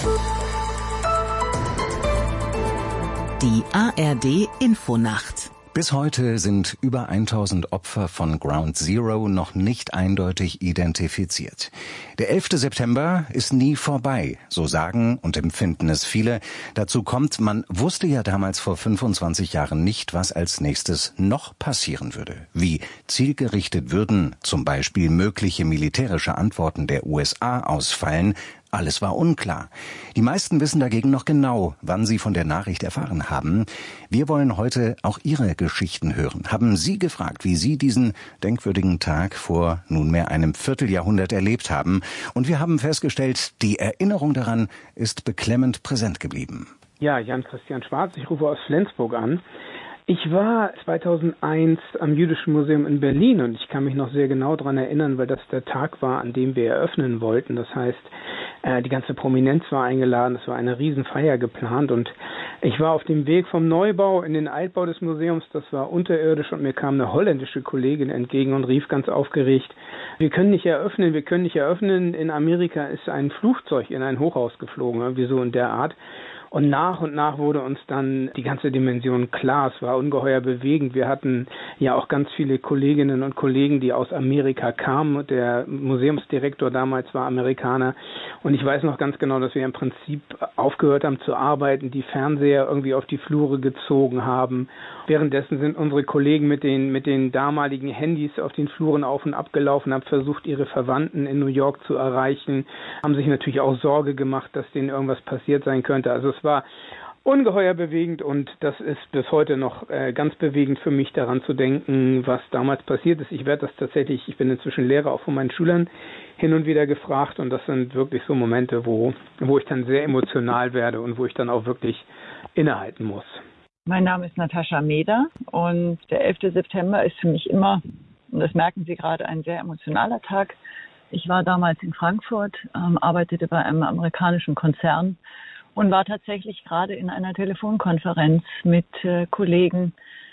Die A R D Infonacht. Bis heute sind über tausend Opfer von Ground Zero noch nicht eindeutig identifiziert. Der elfte September ist nie vorbei, so sagen und empfinden es viele. Dazu kommt, man wusste ja damals vor fünfundzwanzig Jahren nicht, was als nächstes noch passieren würde. Wie zielgerichtet würden zum Beispiel mögliche militärische Antworten der U S A ausfallen. Alles war unklar. Die meisten wissen dagegen noch genau, wann sie von der Nachricht erfahren haben. Wir wollen heute auch Ihre Geschichten hören. Haben Sie gefragt, wie Sie diesen denkwürdigen Tag vor nunmehr einem Vierteljahrhundert erlebt haben. Und wir haben festgestellt, die Erinnerung daran ist beklemmend präsent geblieben. Ja, Jan-Christian Schwarz, ich rufe aus Flensburg an. Ich war zweitausendeins am Jüdischen Museum in Berlin und ich kann mich noch sehr genau daran erinnern, weil das der Tag war, an dem wir eröffnen wollten. Das heißt, die ganze Prominenz war eingeladen, es war eine Riesenfeier geplant und ich war auf dem Weg vom Neubau in den Altbau des Museums, das war unterirdisch und mir kam eine holländische Kollegin entgegen und rief ganz aufgeregt, wir können nicht eröffnen, wir können nicht eröffnen, in Amerika ist ein Flugzeug in ein Hochhaus geflogen, irgendwie so in der Art. Und nach und nach wurde uns dann die ganze Dimension klar. Es war ungeheuer bewegend. Wir hatten ja auch ganz viele Kolleginnen und Kollegen, die aus Amerika kamen. Der Museumsdirektor damals war Amerikaner. Und ich weiß noch ganz genau, dass wir im Prinzip aufgehört haben zu arbeiten, die Fernseher irgendwie auf die Flure gezogen haben. Währenddessen sind unsere Kollegen mit den, mit den damaligen Handys auf den Fluren auf und ab gelaufen, haben versucht, ihre Verwandten in New York zu erreichen, haben sich natürlich auch Sorge gemacht, dass denen irgendwas passiert sein könnte. Also es war ungeheuer bewegend und das ist bis heute noch äh, ganz bewegend für mich, daran zu denken, was damals passiert ist. Ich werde das tatsächlich, ich bin inzwischen Lehrer, auch von meinen Schülern hin und wieder gefragt und das sind wirklich so Momente, wo, wo ich dann sehr emotional werde und wo ich dann auch wirklich innehalten muss. Mein Name ist Natascha Meder und der elfte September ist für mich immer, und das merken Sie gerade, ein sehr emotionaler Tag. Ich war damals in Frankfurt, ähm, arbeitete bei einem amerikanischen Konzern und war tatsächlich gerade in einer Telefonkonferenz mit äh, Kollegen,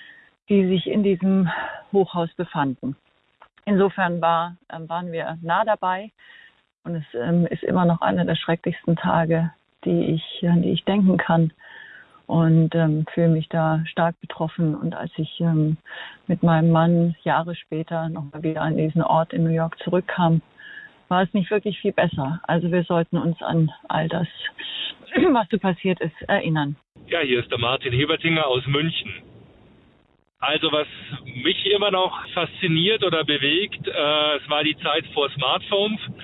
die sich in diesem Hochhaus befanden. Insofern war, ähm, waren wir nah dabei und es ähm, ist immer noch einer der schrecklichsten Tage, die ich, an die ich denken kann. Und ähm, fühle mich da stark betroffen. Und als ich ähm, mit meinem Mann Jahre später nochmal wieder an diesen Ort in New York zurückkam, war es nicht wirklich viel besser. Also wir sollten uns an all das, was so passiert ist, erinnern. Ja, hier ist der Martin Hebertinger aus München. Also was mich immer noch fasziniert oder bewegt, äh, es war die Zeit vor Smartphones.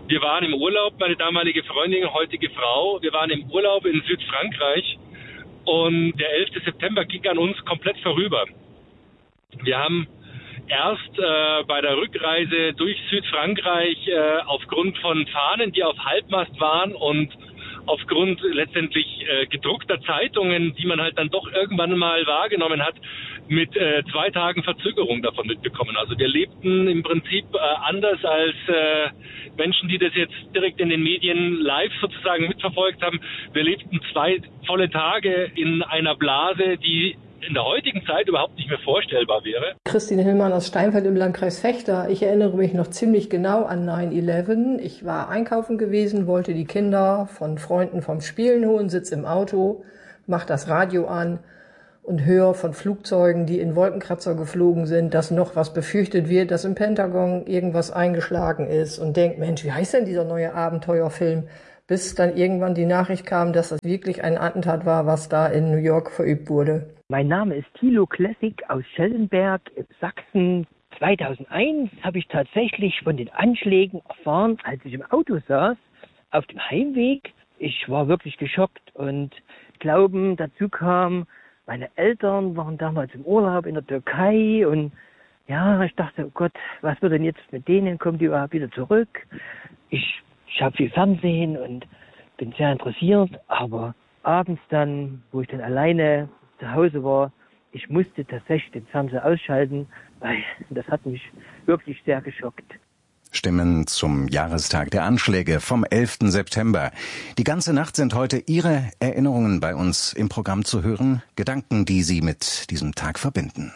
Wir waren im Urlaub, meine damalige Freundin, heutige Frau, wir waren im Urlaub in Südfrankreich und der elfte September ging an uns komplett vorüber. Wir haben erst äh, bei der Rückreise durch Südfrankreich äh, aufgrund von Fahnen, die auf Halbmast waren und aufgrund letztendlich äh, gedruckter Zeitungen, die man halt dann doch irgendwann mal wahrgenommen hat, mit äh, zwei Tagen Verzögerung davon mitbekommen. Also wir lebten im Prinzip äh, anders als äh, Menschen, die das jetzt direkt in den Medien live sozusagen mitverfolgt haben. Wir lebten zwei volle Tage in einer Blase, die in der heutigen Zeit überhaupt nicht mehr vorstellbar wäre. Christine Hillmann aus Steinfeld im Landkreis Fechter. Ich erinnere mich noch ziemlich genau an neun elf. Ich war einkaufen gewesen, wollte die Kinder von Freunden vom Spielen holen, sitze im Auto, mach das Radio an und höre von Flugzeugen, die in Wolkenkratzer geflogen sind, dass noch was befürchtet wird, dass im Pentagon irgendwas eingeschlagen ist und denkt, Mensch, wie heißt denn dieser neue Abenteuerfilm? Bis dann irgendwann die Nachricht kam, dass das wirklich ein Attentat war, was da in New York verübt wurde. Mein Name ist Thilo Classic aus Schellenberg, Sachsen. zweitausendeins habe ich tatsächlich von den Anschlägen erfahren, als ich im Auto saß, auf dem Heimweg. Ich war wirklich geschockt und Glauben, dazu kam, meine Eltern waren damals im Urlaub in der Türkei und ja, ich dachte, oh Gott, was wird denn jetzt mit denen, kommen die überhaupt wieder zurück? Ich Ich habe viel Fernsehen und bin sehr interessiert, aber abends dann, wo ich dann alleine zu Hause war, ich musste tatsächlich den Fernseher ausschalten, weil das hat mich wirklich sehr geschockt. Stimmen zum Jahrestag der Anschläge vom elften September. Die ganze Nacht sind heute Ihre Erinnerungen bei uns im Programm zu hören, Gedanken, die Sie mit diesem Tag verbinden.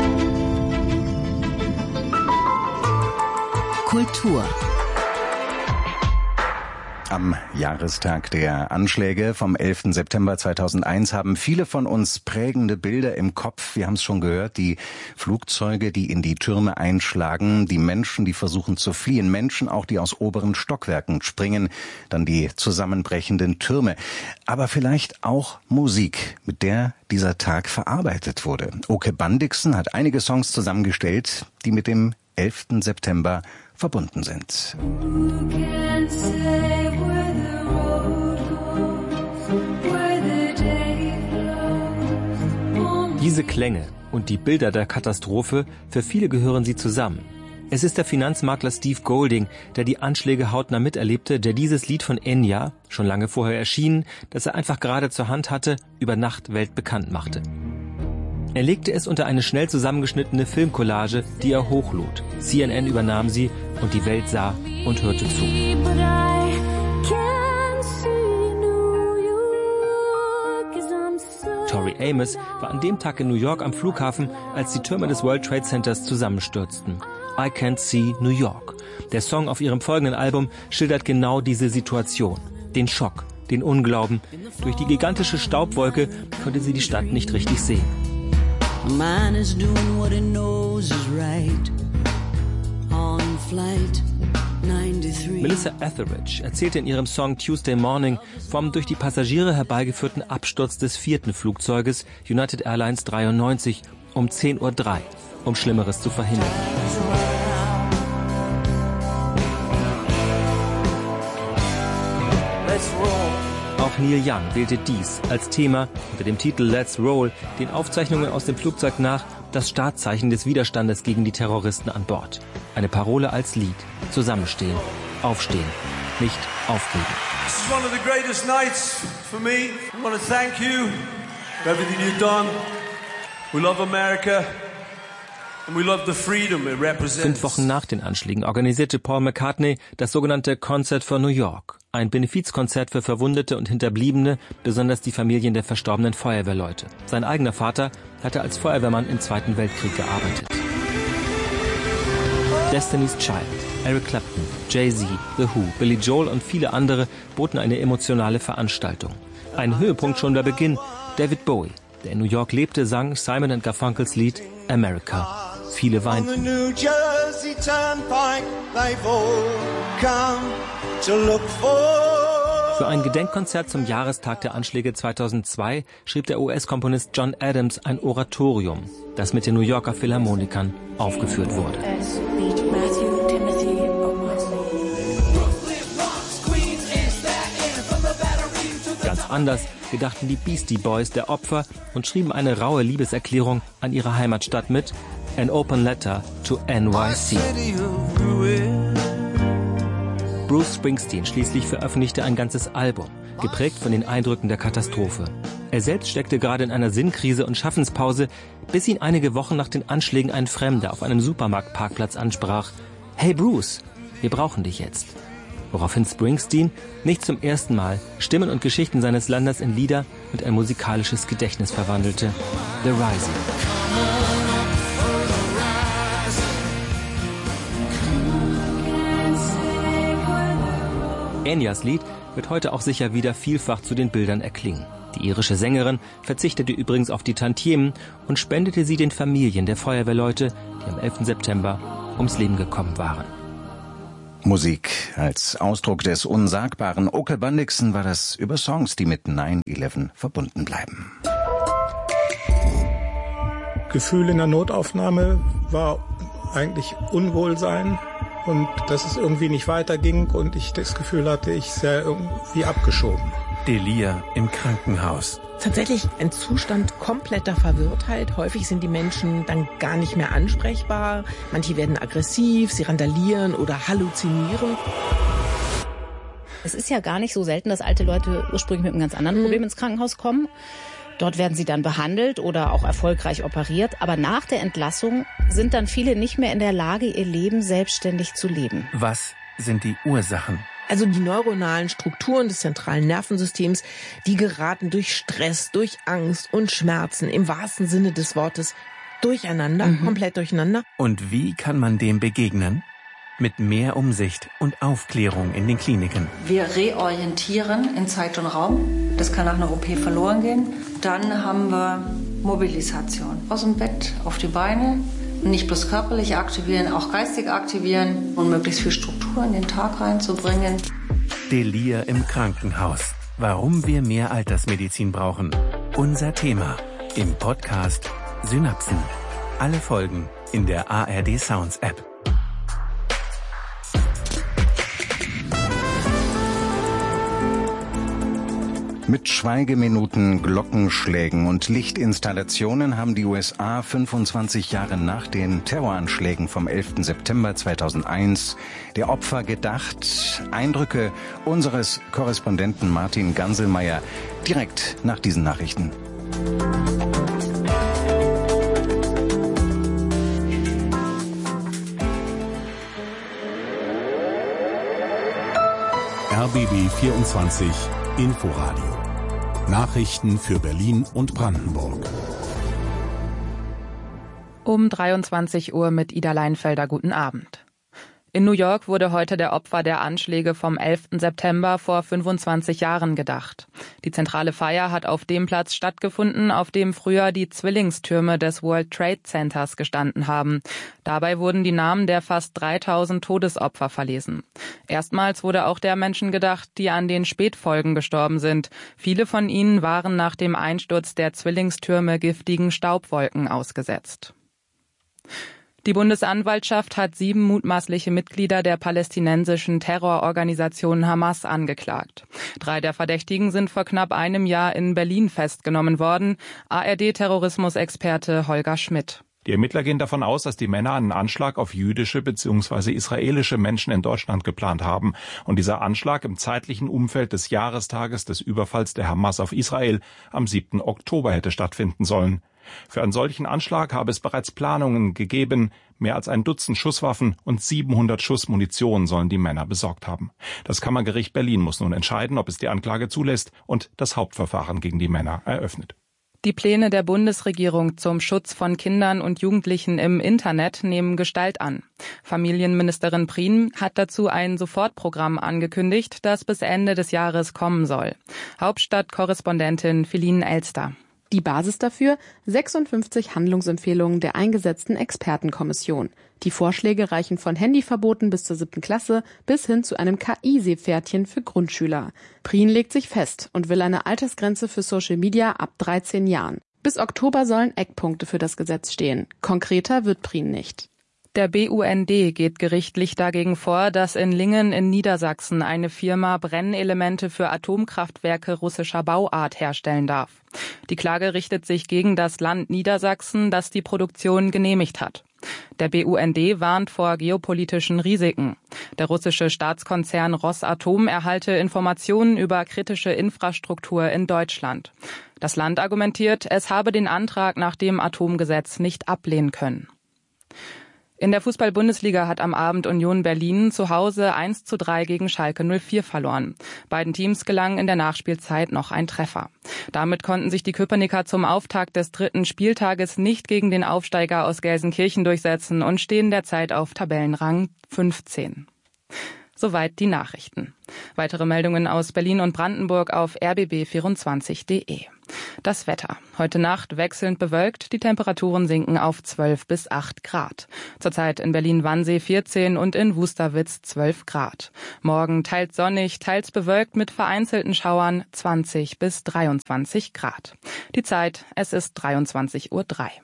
Kultur. Am Jahrestag der Anschläge vom elften September zweitausendeins haben viele von uns prägende Bilder im Kopf. Wir haben es schon gehört, die Flugzeuge, die in die Türme einschlagen, die Menschen, die versuchen zu fliehen, Menschen auch, die aus oberen Stockwerken springen, dann die zusammenbrechenden Türme. Aber vielleicht auch Musik, mit der dieser Tag verarbeitet wurde. Oke Bandixen hat einige Songs zusammengestellt, die mit dem elften September verbunden sind. Diese Klänge und die Bilder der Katastrophe, für viele gehören sie zusammen. Es ist der Finanzmakler Steve Golding, der die Anschläge hautnah miterlebte, der dieses Lied von Enya, schon lange vorher erschienen, das er einfach gerade zur Hand hatte, über Nacht weltbekannt machte. Er legte es unter eine schnell zusammengeschnittene Filmcollage, die er hochlud. C N N übernahm sie und die Welt sah und hörte zu. Tori Amos war an dem Tag in New York am Flughafen, als die Türme des World Trade Centers zusammenstürzten. I Can't See New York. Der Song auf ihrem folgenden Album schildert genau diese Situation. Den Schock, den Unglauben. Durch die gigantische Staubwolke konnte sie die Stadt nicht richtig sehen. Mine is doing what it knows is right. On flight ninety-three. Melissa Etheridge erzählte in ihrem Song Tuesday Morning vom durch die Passagiere herbeigeführten Absturz des vierten Flugzeuges United Airlines dreiundneunzig um zehn Uhr drei, um Schlimmeres zu verhindern. Auch Neil Young wählte dies als Thema unter dem Titel Let's Roll den Aufzeichnungen aus dem Flugzeug nach, das Startzeichen des Widerstandes gegen die Terroristen an Bord. Eine Parole als Lied. Zusammenstehen, aufstehen, nicht aufgeben. This is one of the greatest nights for me. I want to thank you for everything you've done. We love America. Fünf Wochen nach den Anschlägen organisierte Paul McCartney das sogenannte Concert for New York, ein Benefizkonzert für Verwundete und Hinterbliebene, besonders die Familien der verstorbenen Feuerwehrleute. Sein eigener Vater hatte als Feuerwehrmann im Zweiten Weltkrieg gearbeitet. Destiny's Child, Eric Clapton, Jay-Z, The Who, Billy Joel und viele andere boten eine emotionale Veranstaltung. Ein Höhepunkt schon bei Beginn, David Bowie, der in New York lebte, sang Simon and Garfunkels Lied America. Viele weinten. Für ein Gedenkkonzert zum Jahrestag der Anschläge zweitausendzwei schrieb der U S-Komponist John Adams ein Oratorium, das mit den New Yorker Philharmonikern aufgeführt wurde. anders gedachten die Beastie Boys der Opfer und schrieben eine raue Liebeserklärung an ihre Heimatstadt mit An Open Letter to N Y C. Bruce Springsteen schließlich veröffentlichte ein ganzes Album, geprägt von den Eindrücken der Katastrophe. Er selbst steckte gerade in einer Sinnkrise und Schaffenspause, bis ihn einige Wochen nach den Anschlägen ein Fremder auf einem Supermarktparkplatz ansprach. »Hey Bruce, wir brauchen dich jetzt.« Woraufhin Springsteen nicht zum ersten Mal Stimmen und Geschichten seines Landes in Lieder und ein musikalisches Gedächtnis verwandelte. The Rising. Enyas Lied wird heute auch sicher wieder vielfach zu den Bildern erklingen. Die irische Sängerin verzichtete übrigens auf die Tantiemen und spendete sie den Familien der Feuerwehrleute, die am elften September ums Leben gekommen waren. Musik als Ausdruck des Unsagbaren. Oke Bundixen war das über Songs, die mit neun elf verbunden bleiben. Gefühl in der Notaufnahme war eigentlich Unwohlsein und dass es irgendwie nicht weiterging und ich das Gefühl hatte, ich sei irgendwie abgeschoben. Delir im Krankenhaus. Tatsächlich ein Zustand kompletter Verwirrtheit. Häufig sind die Menschen dann gar nicht mehr ansprechbar. Manche werden aggressiv, sie randalieren oder halluzinieren. Es ist ja gar nicht so selten, dass alte Leute ursprünglich mit einem ganz anderen Problem ins Krankenhaus kommen. Dort werden sie dann behandelt oder auch erfolgreich operiert. Aber nach der Entlassung sind dann viele nicht mehr in der Lage, ihr Leben selbstständig zu leben. Was sind die Ursachen? Also die neuronalen Strukturen des zentralen Nervensystems, die geraten durch Stress, durch Angst und Schmerzen im wahrsten Sinne des Wortes durcheinander, mhm. komplett durcheinander. Und wie kann man dem begegnen? Mit mehr Umsicht und Aufklärung in den Kliniken. Wir reorientieren in Zeit und Raum. Das kann nach einer O P verloren gehen. Dann haben wir Mobilisation. Aus dem Bett auf die Beine. Nicht bloß körperlich aktivieren, auch geistig aktivieren und möglichst viel Struktur in den Tag reinzubringen. Delir im Krankenhaus. Warum wir mehr Altersmedizin brauchen. Unser Thema im Podcast Synapsen. Alle Folgen in der A R D Sounds App. Mit Schweigeminuten, Glockenschlägen und Lichtinstallationen haben die U S A fünfundzwanzig Jahre nach den Terroranschlägen vom elften September zweitausendeins der Opfer gedacht. Eindrücke unseres Korrespondenten Martin Ganselmeier direkt nach diesen Nachrichten. R B B vierundzwanzig Inforadio. Nachrichten für Berlin und Brandenburg. Um dreiundzwanzig Uhr mit Ida Leinfelder. Guten Abend. In New York wurde heute der Opfer der Anschläge vom elften September vor fünfundzwanzig Jahren gedacht. Die zentrale Feier hat auf dem Platz stattgefunden, auf dem früher die Zwillingstürme des World Trade Centers gestanden haben. Dabei wurden die Namen der fast dreitausend Todesopfer verlesen. Erstmals wurde auch der Menschen gedacht, die an den Spätfolgen gestorben sind. Viele von ihnen waren nach dem Einsturz der Zwillingstürme giftigen Staubwolken ausgesetzt. Die Bundesanwaltschaft hat sieben mutmaßliche Mitglieder der palästinensischen Terrororganisation Hamas angeklagt. Drei der Verdächtigen sind vor knapp einem Jahr in Berlin festgenommen worden. A R D-Terrorismusexperte Holger Schmidt. Die Ermittler gehen davon aus, dass die Männer einen Anschlag auf jüdische bzw. israelische Menschen in Deutschland geplant haben. Und dieser Anschlag im zeitlichen Umfeld des Jahrestages des Überfalls der Hamas auf Israel am siebten Oktober hätte stattfinden sollen. Für einen solchen Anschlag habe es bereits Planungen gegeben. Mehr als ein Dutzend Schusswaffen und siebenhundert Schuss Munition sollen die Männer besorgt haben. Das Kammergericht Berlin muss nun entscheiden, ob es die Anklage zulässt und das Hauptverfahren gegen die Männer eröffnet. Die Pläne der Bundesregierung zum Schutz von Kindern und Jugendlichen im Internet nehmen Gestalt an. Familienministerin Prien hat dazu ein Sofortprogramm angekündigt, das bis Ende des Jahres kommen soll. Hauptstadtkorrespondentin Feline Elster. Die Basis dafür sechsundfünfzig Handlungsempfehlungen der eingesetzten Expertenkommission. Die Vorschläge reichen von Handyverboten bis zur siebten Klasse bis hin zu einem K I-Seepferdchen für Grundschüler. Prien legt sich fest und will eine Altersgrenze für Social Media ab dreizehn Jahren. Bis Oktober sollen Eckpunkte für das Gesetz stehen. Konkreter wird Prien nicht. Der B U N D geht gerichtlich dagegen vor, dass in Lingen in Niedersachsen eine Firma Brennelemente für Atomkraftwerke russischer Bauart herstellen darf. Die Klage richtet sich gegen das Land Niedersachsen, das die Produktion genehmigt hat. Der B U N D warnt vor geopolitischen Risiken. Der russische Staatskonzern Rosatom erhalte Informationen über kritische Infrastruktur in Deutschland. Das Land argumentiert, es habe den Antrag nach dem Atomgesetz nicht ablehnen können. In der Fußball-Bundesliga hat am Abend Union Berlin zu Hause eins zu drei gegen Schalke null vier verloren. Beiden Teams gelang in der Nachspielzeit noch ein Treffer. Damit konnten sich die Köpenicker zum Auftakt des dritten Spieltages nicht gegen den Aufsteiger aus Gelsenkirchen durchsetzen und stehen derzeit auf Tabellenrang fünfzehn. Soweit die Nachrichten. Weitere Meldungen aus Berlin und Brandenburg auf r b b vierundzwanzig punkt d e. Das Wetter. Heute Nacht wechselnd bewölkt, die Temperaturen sinken auf zwölf bis acht Grad. Zurzeit in Berlin-Wannsee vierzehn und in Wusterwitz zwölf Grad. Morgen teils sonnig, teils bewölkt mit vereinzelten Schauern zwanzig bis dreiundzwanzig Grad. Die Zeit, es ist dreiundzwanzig Uhr drei.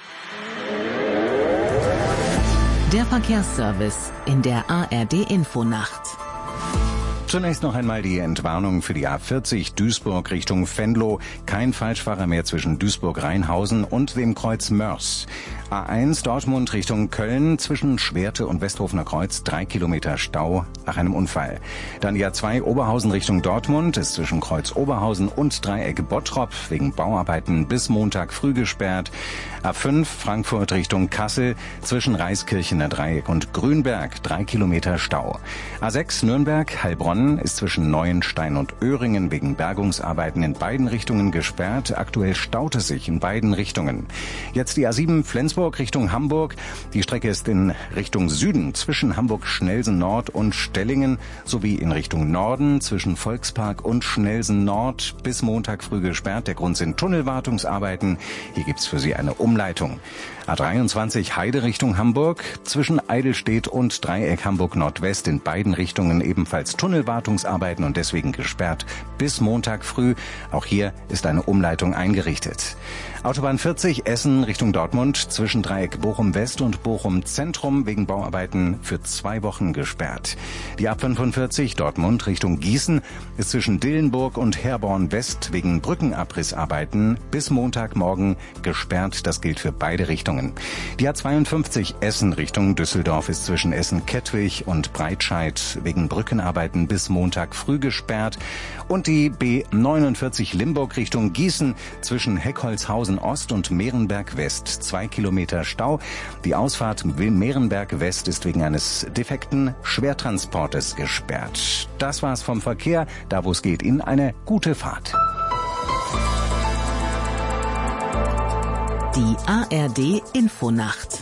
Der Verkehrsservice in der A R D-Infonacht. Zunächst noch einmal die Entwarnung für die A vierzig Duisburg Richtung Venlo. Kein Falschfahrer mehr zwischen Duisburg-Rheinhausen und dem Kreuz Mörs. A eins Dortmund Richtung Köln zwischen Schwerte und Westhofener Kreuz drei Kilometer Stau nach einem Unfall. Dann die A zwei Oberhausen Richtung Dortmund ist zwischen Kreuz Oberhausen und Dreieck Bottrop wegen Bauarbeiten bis Montag früh gesperrt. A fünf Frankfurt Richtung Kassel zwischen Reiskirchener Dreieck und Grünberg drei Kilometer Stau. A sechs Nürnberg Heilbronn ist zwischen Neuenstein und Öhringen wegen Bergungsarbeiten in beiden Richtungen gesperrt. Aktuell staut es sich in beiden Richtungen. Jetzt die A sieben Flensburg Richtung Hamburg. Die Strecke ist in Richtung Süden zwischen Hamburg-Schnelsen Nord und Stellingen sowie in Richtung Norden zwischen Volkspark und Schnelsen Nord bis Montag früh gesperrt. Der Grund sind Tunnelwartungsarbeiten. Hier gibt's für Sie eine Umleitung. A dreiundzwanzig Heide Richtung Hamburg zwischen Eidelstedt und Dreieck Hamburg Nordwest in beiden Richtungen ebenfalls Tunnelwartungsarbeiten und deswegen gesperrt bis Montag früh. Auch hier ist eine Umleitung eingerichtet. Autobahn vierzig Essen Richtung Dortmund zwischen Dreieck Bochum West und Bochum Zentrum wegen Bauarbeiten für zwei Wochen gesperrt. Die A fünfundvierzig Dortmund Richtung Gießen ist zwischen Dillenburg und Herborn West wegen Brückenabrissarbeiten bis Montagmorgen gesperrt. Das gilt für beide Richtungen. Die A zweiundfünfzig Essen Richtung Düsseldorf ist zwischen Essen-Kettwig und Breitscheid wegen Brückenarbeiten bis Montag früh gesperrt. Und die B neunundvierzig Limburg Richtung Gießen zwischen Heckholzhausen Ost und Mehrenberg West zwei Kilometer Stau. Die Ausfahrt Mehrenberg West ist wegen eines defekten Schwertransportes gesperrt. Das war's vom Verkehr. Da wo es geht, Ihnen eine gute Fahrt. Die A R D-Infonacht.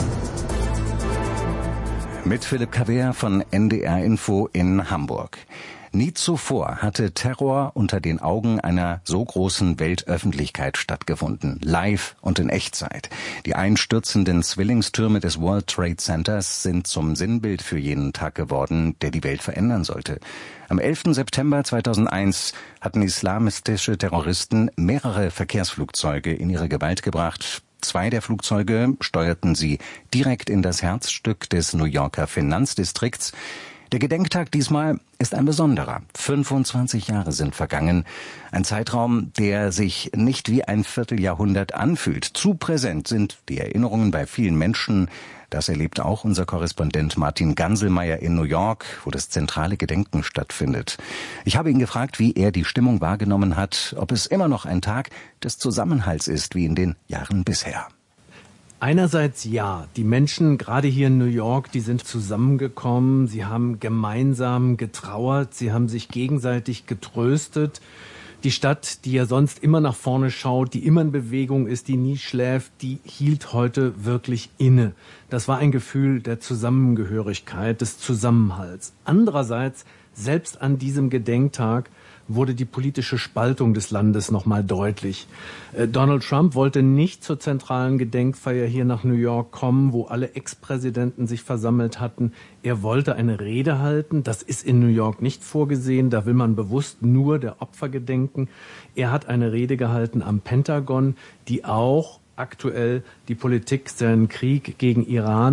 Mit Philipp Kaver von N D R Info in Hamburg. Nie zuvor hatte Terror unter den Augen einer so großen Weltöffentlichkeit stattgefunden. Live und in Echtzeit. Die einstürzenden Zwillingstürme des World Trade Centers sind zum Sinnbild für jenen Tag geworden, der die Welt verändern sollte. Am elften September zweitausendeins hatten islamistische Terroristen mehrere Verkehrsflugzeuge in ihre Gewalt gebracht. Zwei der Flugzeuge steuerten sie direkt in das Herzstück des New Yorker Finanzdistrikts. Der Gedenktag diesmal ist ein besonderer. fünfundzwanzig Jahre sind vergangen. Ein Zeitraum, der sich nicht wie ein Vierteljahrhundert anfühlt. Zu präsent sind die Erinnerungen bei vielen Menschen. Das erlebt auch unser Korrespondent Martin Ganselmeier in New York, wo das zentrale Gedenken stattfindet. Ich habe ihn gefragt, wie er die Stimmung wahrgenommen hat, ob es immer noch ein Tag des Zusammenhalts ist, wie in den Jahren bisher. Einerseits ja, die Menschen gerade hier in New York, die sind zusammengekommen, sie haben gemeinsam getrauert, sie haben sich gegenseitig getröstet. Die Stadt, die ja sonst immer nach vorne schaut, die immer in Bewegung ist, die nie schläft, die hielt heute wirklich inne. Das war ein Gefühl der Zusammengehörigkeit, des Zusammenhalts. Andererseits, selbst an diesem Gedenktag wurde die politische Spaltung des Landes nochmal deutlich. Äh, Donald Trump wollte nicht zur zentralen Gedenkfeier hier nach New York kommen, wo alle Ex-Präsidenten sich versammelt hatten. Er wollte eine Rede halten. Das ist in New York nicht vorgesehen. Da will man bewusst nur der Opfer gedenken. Er hat eine Rede gehalten am Pentagon, die auch aktuell die Politik, seinen Krieg gegen Iran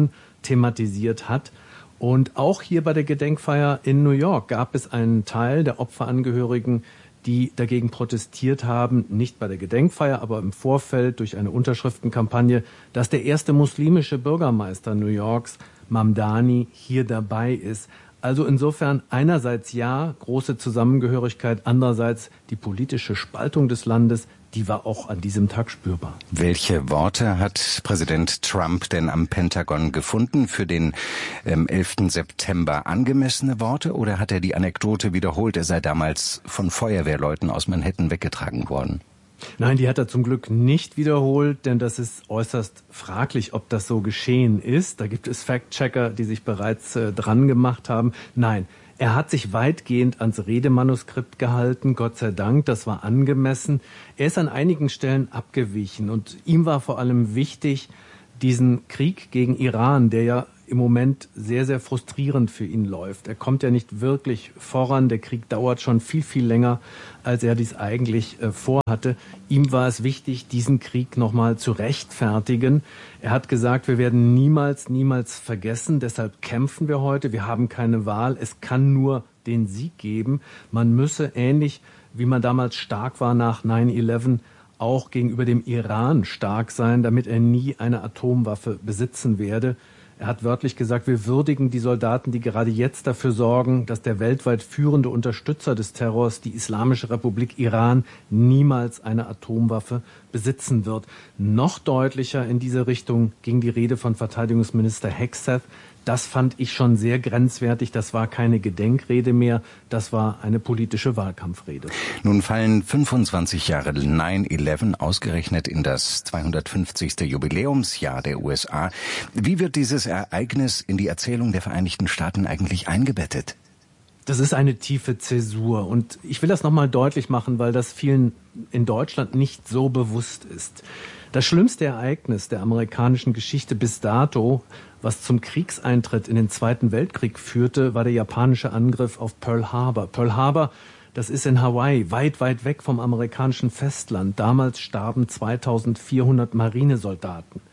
thematisiert hat. Und auch hier bei der Gedenkfeier in New York gab es einen Teil der Opferangehörigen, die dagegen protestiert haben, nicht bei der Gedenkfeier, aber im Vorfeld durch eine Unterschriftenkampagne, dass der erste muslimische Bürgermeister New Yorks, Mamdani, hier dabei ist. Also insofern einerseits ja, große Zusammengehörigkeit, andererseits die politische Spaltung des Landes, die war auch an diesem Tag spürbar. Welche Worte hat Präsident Trump denn am Pentagon gefunden für den ähm, elften September? Angemessene Worte oder hat er die Anekdote wiederholt, er sei damals von Feuerwehrleuten aus Manhattan weggetragen worden? Nein, die hat er zum Glück nicht wiederholt, denn das ist äußerst fraglich, ob das so geschehen ist. Da gibt es Fact-Checker, die sich bereits äh, dran gemacht haben. Nein, er hat sich weitgehend ans Redemanuskript gehalten, Gott sei Dank, das war angemessen. Er ist an einigen Stellen abgewichen und ihm war vor allem wichtig, diesen Krieg gegen Iran, der ja im Moment sehr, sehr frustrierend für ihn läuft. Er kommt ja nicht wirklich voran. Der Krieg dauert schon viel, viel länger, als er dies eigentlich äh, vorhatte. Ihm war es wichtig, diesen Krieg nochmal zu rechtfertigen. Er hat gesagt, wir werden niemals, niemals vergessen. Deshalb kämpfen wir heute. Wir haben keine Wahl. Es kann nur den Sieg geben. Man müsse, ähnlich wie man damals stark war nach neun elf, auch gegenüber dem Iran stark sein, damit er nie eine Atomwaffe besitzen werde. Er hat wörtlich gesagt, wir würdigen die Soldaten, die gerade jetzt dafür sorgen, dass der weltweit führende Unterstützer des Terrors, die Islamische Republik Iran, niemals eine Atomwaffe besitzen wird. Noch deutlicher in diese Richtung ging die Rede von Verteidigungsminister Hegseth. Das fand ich schon sehr grenzwertig. Das war keine Gedenkrede mehr, das war eine politische Wahlkampfrede. Nun fallen fünfundzwanzig Jahre neun elf ausgerechnet in das zweihundertfünfzigste Jubiläumsjahr der U S A. Wie wird dieses Ereignis in die Erzählung der Vereinigten Staaten eigentlich eingebettet? Das ist eine tiefe Zäsur und ich will das nochmal deutlich machen, weil das vielen in Deutschland nicht so bewusst ist. Das schlimmste Ereignis der amerikanischen Geschichte bis dato, was zum Kriegseintritt in den Zweiten Weltkrieg führte, war der japanische Angriff auf Pearl Harbor. Pearl Harbor, das ist in Hawaii, weit, weit weg vom amerikanischen Festland. Damals starben zweitausendvierhundert Marinesoldaten.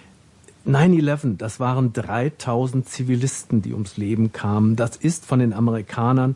neun elf, das waren dreitausend Zivilisten, die ums Leben kamen. Das ist von den Amerikanern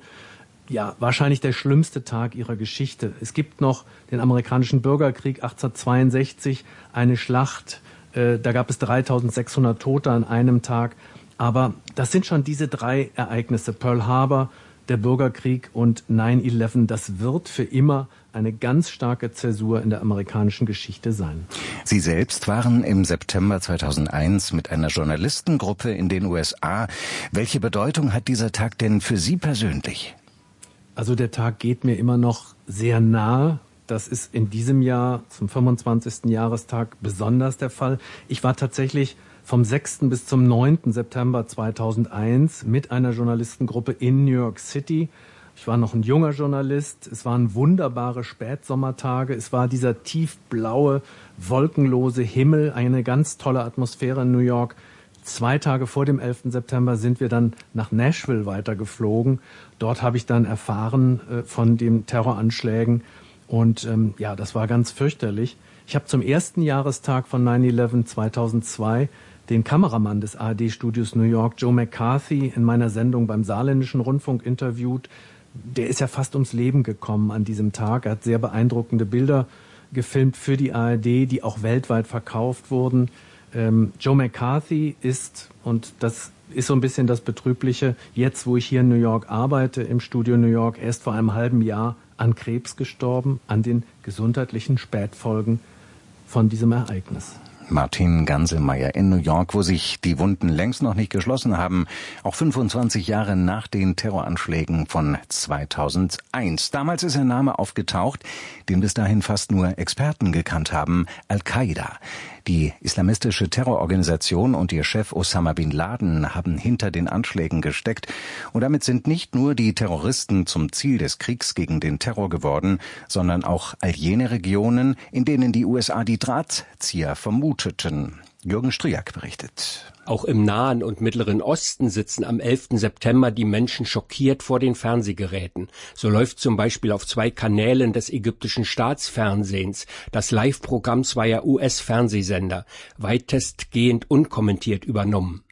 ja wahrscheinlich der schlimmste Tag ihrer Geschichte. Es gibt noch den amerikanischen Bürgerkrieg achtzehnhundertzweiundsechzig, eine Schlacht, äh, da gab es dreitausendsechshundert Tote an einem Tag. Aber das sind schon diese drei Ereignisse, Pearl Harbor, der Bürgerkrieg und neun elf, das wird für immer eine ganz starke Zäsur in der amerikanischen Geschichte sein. Sie selbst waren im September zweitausendeins mit einer Journalistengruppe in den U S A. Welche Bedeutung hat dieser Tag denn für Sie persönlich? Also der Tag geht mir immer noch sehr nahe. Das ist in diesem Jahr zum fünfundzwanzigsten Jahrestag besonders der Fall. Ich war tatsächlich vom sechsten bis zum neunten September zweitausendeins mit einer Journalistengruppe in New York City. Ich war noch ein junger Journalist. Es waren wunderbare Spätsommertage. Es war dieser tiefblaue, wolkenlose Himmel, eine ganz tolle Atmosphäre in New York. Zwei Tage vor dem elften September sind wir dann nach Nashville weitergeflogen. Dort habe ich dann erfahren äh, von den Terroranschlägen. Und ähm, ja, das war ganz fürchterlich. Ich habe zum ersten Jahrestag von neun elf zweitausendzwei den Kameramann des A R D-Studios New York, Joe McCarthy, in meiner Sendung beim Saarländischen Rundfunk interviewt. Der ist ja fast ums Leben gekommen an diesem Tag. Er hat sehr beeindruckende Bilder gefilmt für die A R D, die auch weltweit verkauft wurden. Ähm, Joe McCarthy ist, und das ist so ein bisschen das Betrübliche, jetzt wo ich hier in New York arbeite, im Studio New York, er ist vor einem halben Jahr an Krebs gestorben, an den gesundheitlichen Spätfolgen von diesem Ereignis. Martin Ganselmeier in New York, wo sich die Wunden längst noch nicht geschlossen haben, auch fünfundzwanzig Jahre nach den Terroranschlägen von zweitausendeins. Damals ist ein Name aufgetaucht, den bis dahin fast nur Experten gekannt haben, Al-Qaida. Die islamistische Terrororganisation und ihr Chef Osama bin Laden haben hinter den Anschlägen gesteckt. Und damit sind nicht nur die Terroristen zum Ziel des Kriegs gegen den Terror geworden, sondern auch all jene Regionen, in denen die U S A die Drahtzieher vermuteten. Jürgen Striak berichtet. Auch im Nahen und Mittleren Osten sitzen am elften September die Menschen schockiert vor den Fernsehgeräten. So läuft zum Beispiel auf zwei Kanälen des ägyptischen Staatsfernsehens das Live-Programm zweier U S-Fernsehsender, weitestgehend unkommentiert übernommen.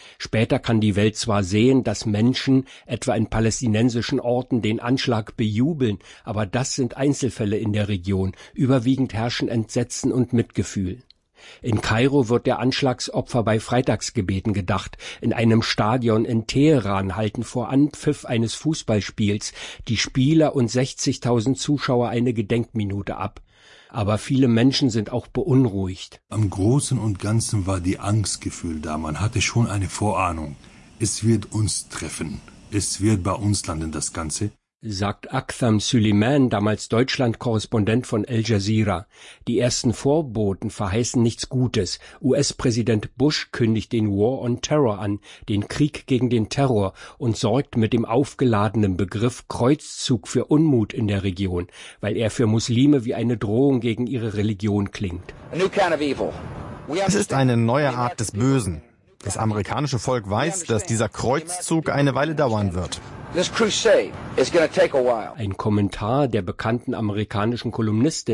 Später kann die Welt zwar sehen, dass Menschen, etwa in palästinensischen Orten, den Anschlag bejubeln, aber das sind Einzelfälle in der Region. Überwiegend herrschen Entsetzen und Mitgefühl. In Kairo wird der Anschlagsopfer bei Freitagsgebeten gedacht. In einem Stadion in Teheran halten vor Anpfiff eines Fußballspiels die Spieler und sechzigtausend Zuschauer eine Gedenkminute ab. Aber viele Menschen sind auch beunruhigt. Am Großen und Ganzen war die Angstgefühl da. Man hatte schon eine Vorahnung. Es wird uns treffen. Es wird bei uns landen, das Ganze. Sagt Aktham Süleyman, damals Deutschland-Korrespondent von Al Jazeera. Die ersten Vorboten verheißen nichts Gutes. U S-Präsident Bush kündigt den War on Terror an, den Krieg gegen den Terror, und sorgt mit dem aufgeladenen Begriff Kreuzzug für Unmut in der Region, weil er für Muslime wie eine Drohung gegen ihre Religion klingt. Es ist eine neue Art des Bösen. Das amerikanische Volk weiß, dass dieser Kreuzzug eine Weile dauern wird. Ein Kommentar der bekannten amerikanischen Kolumnistin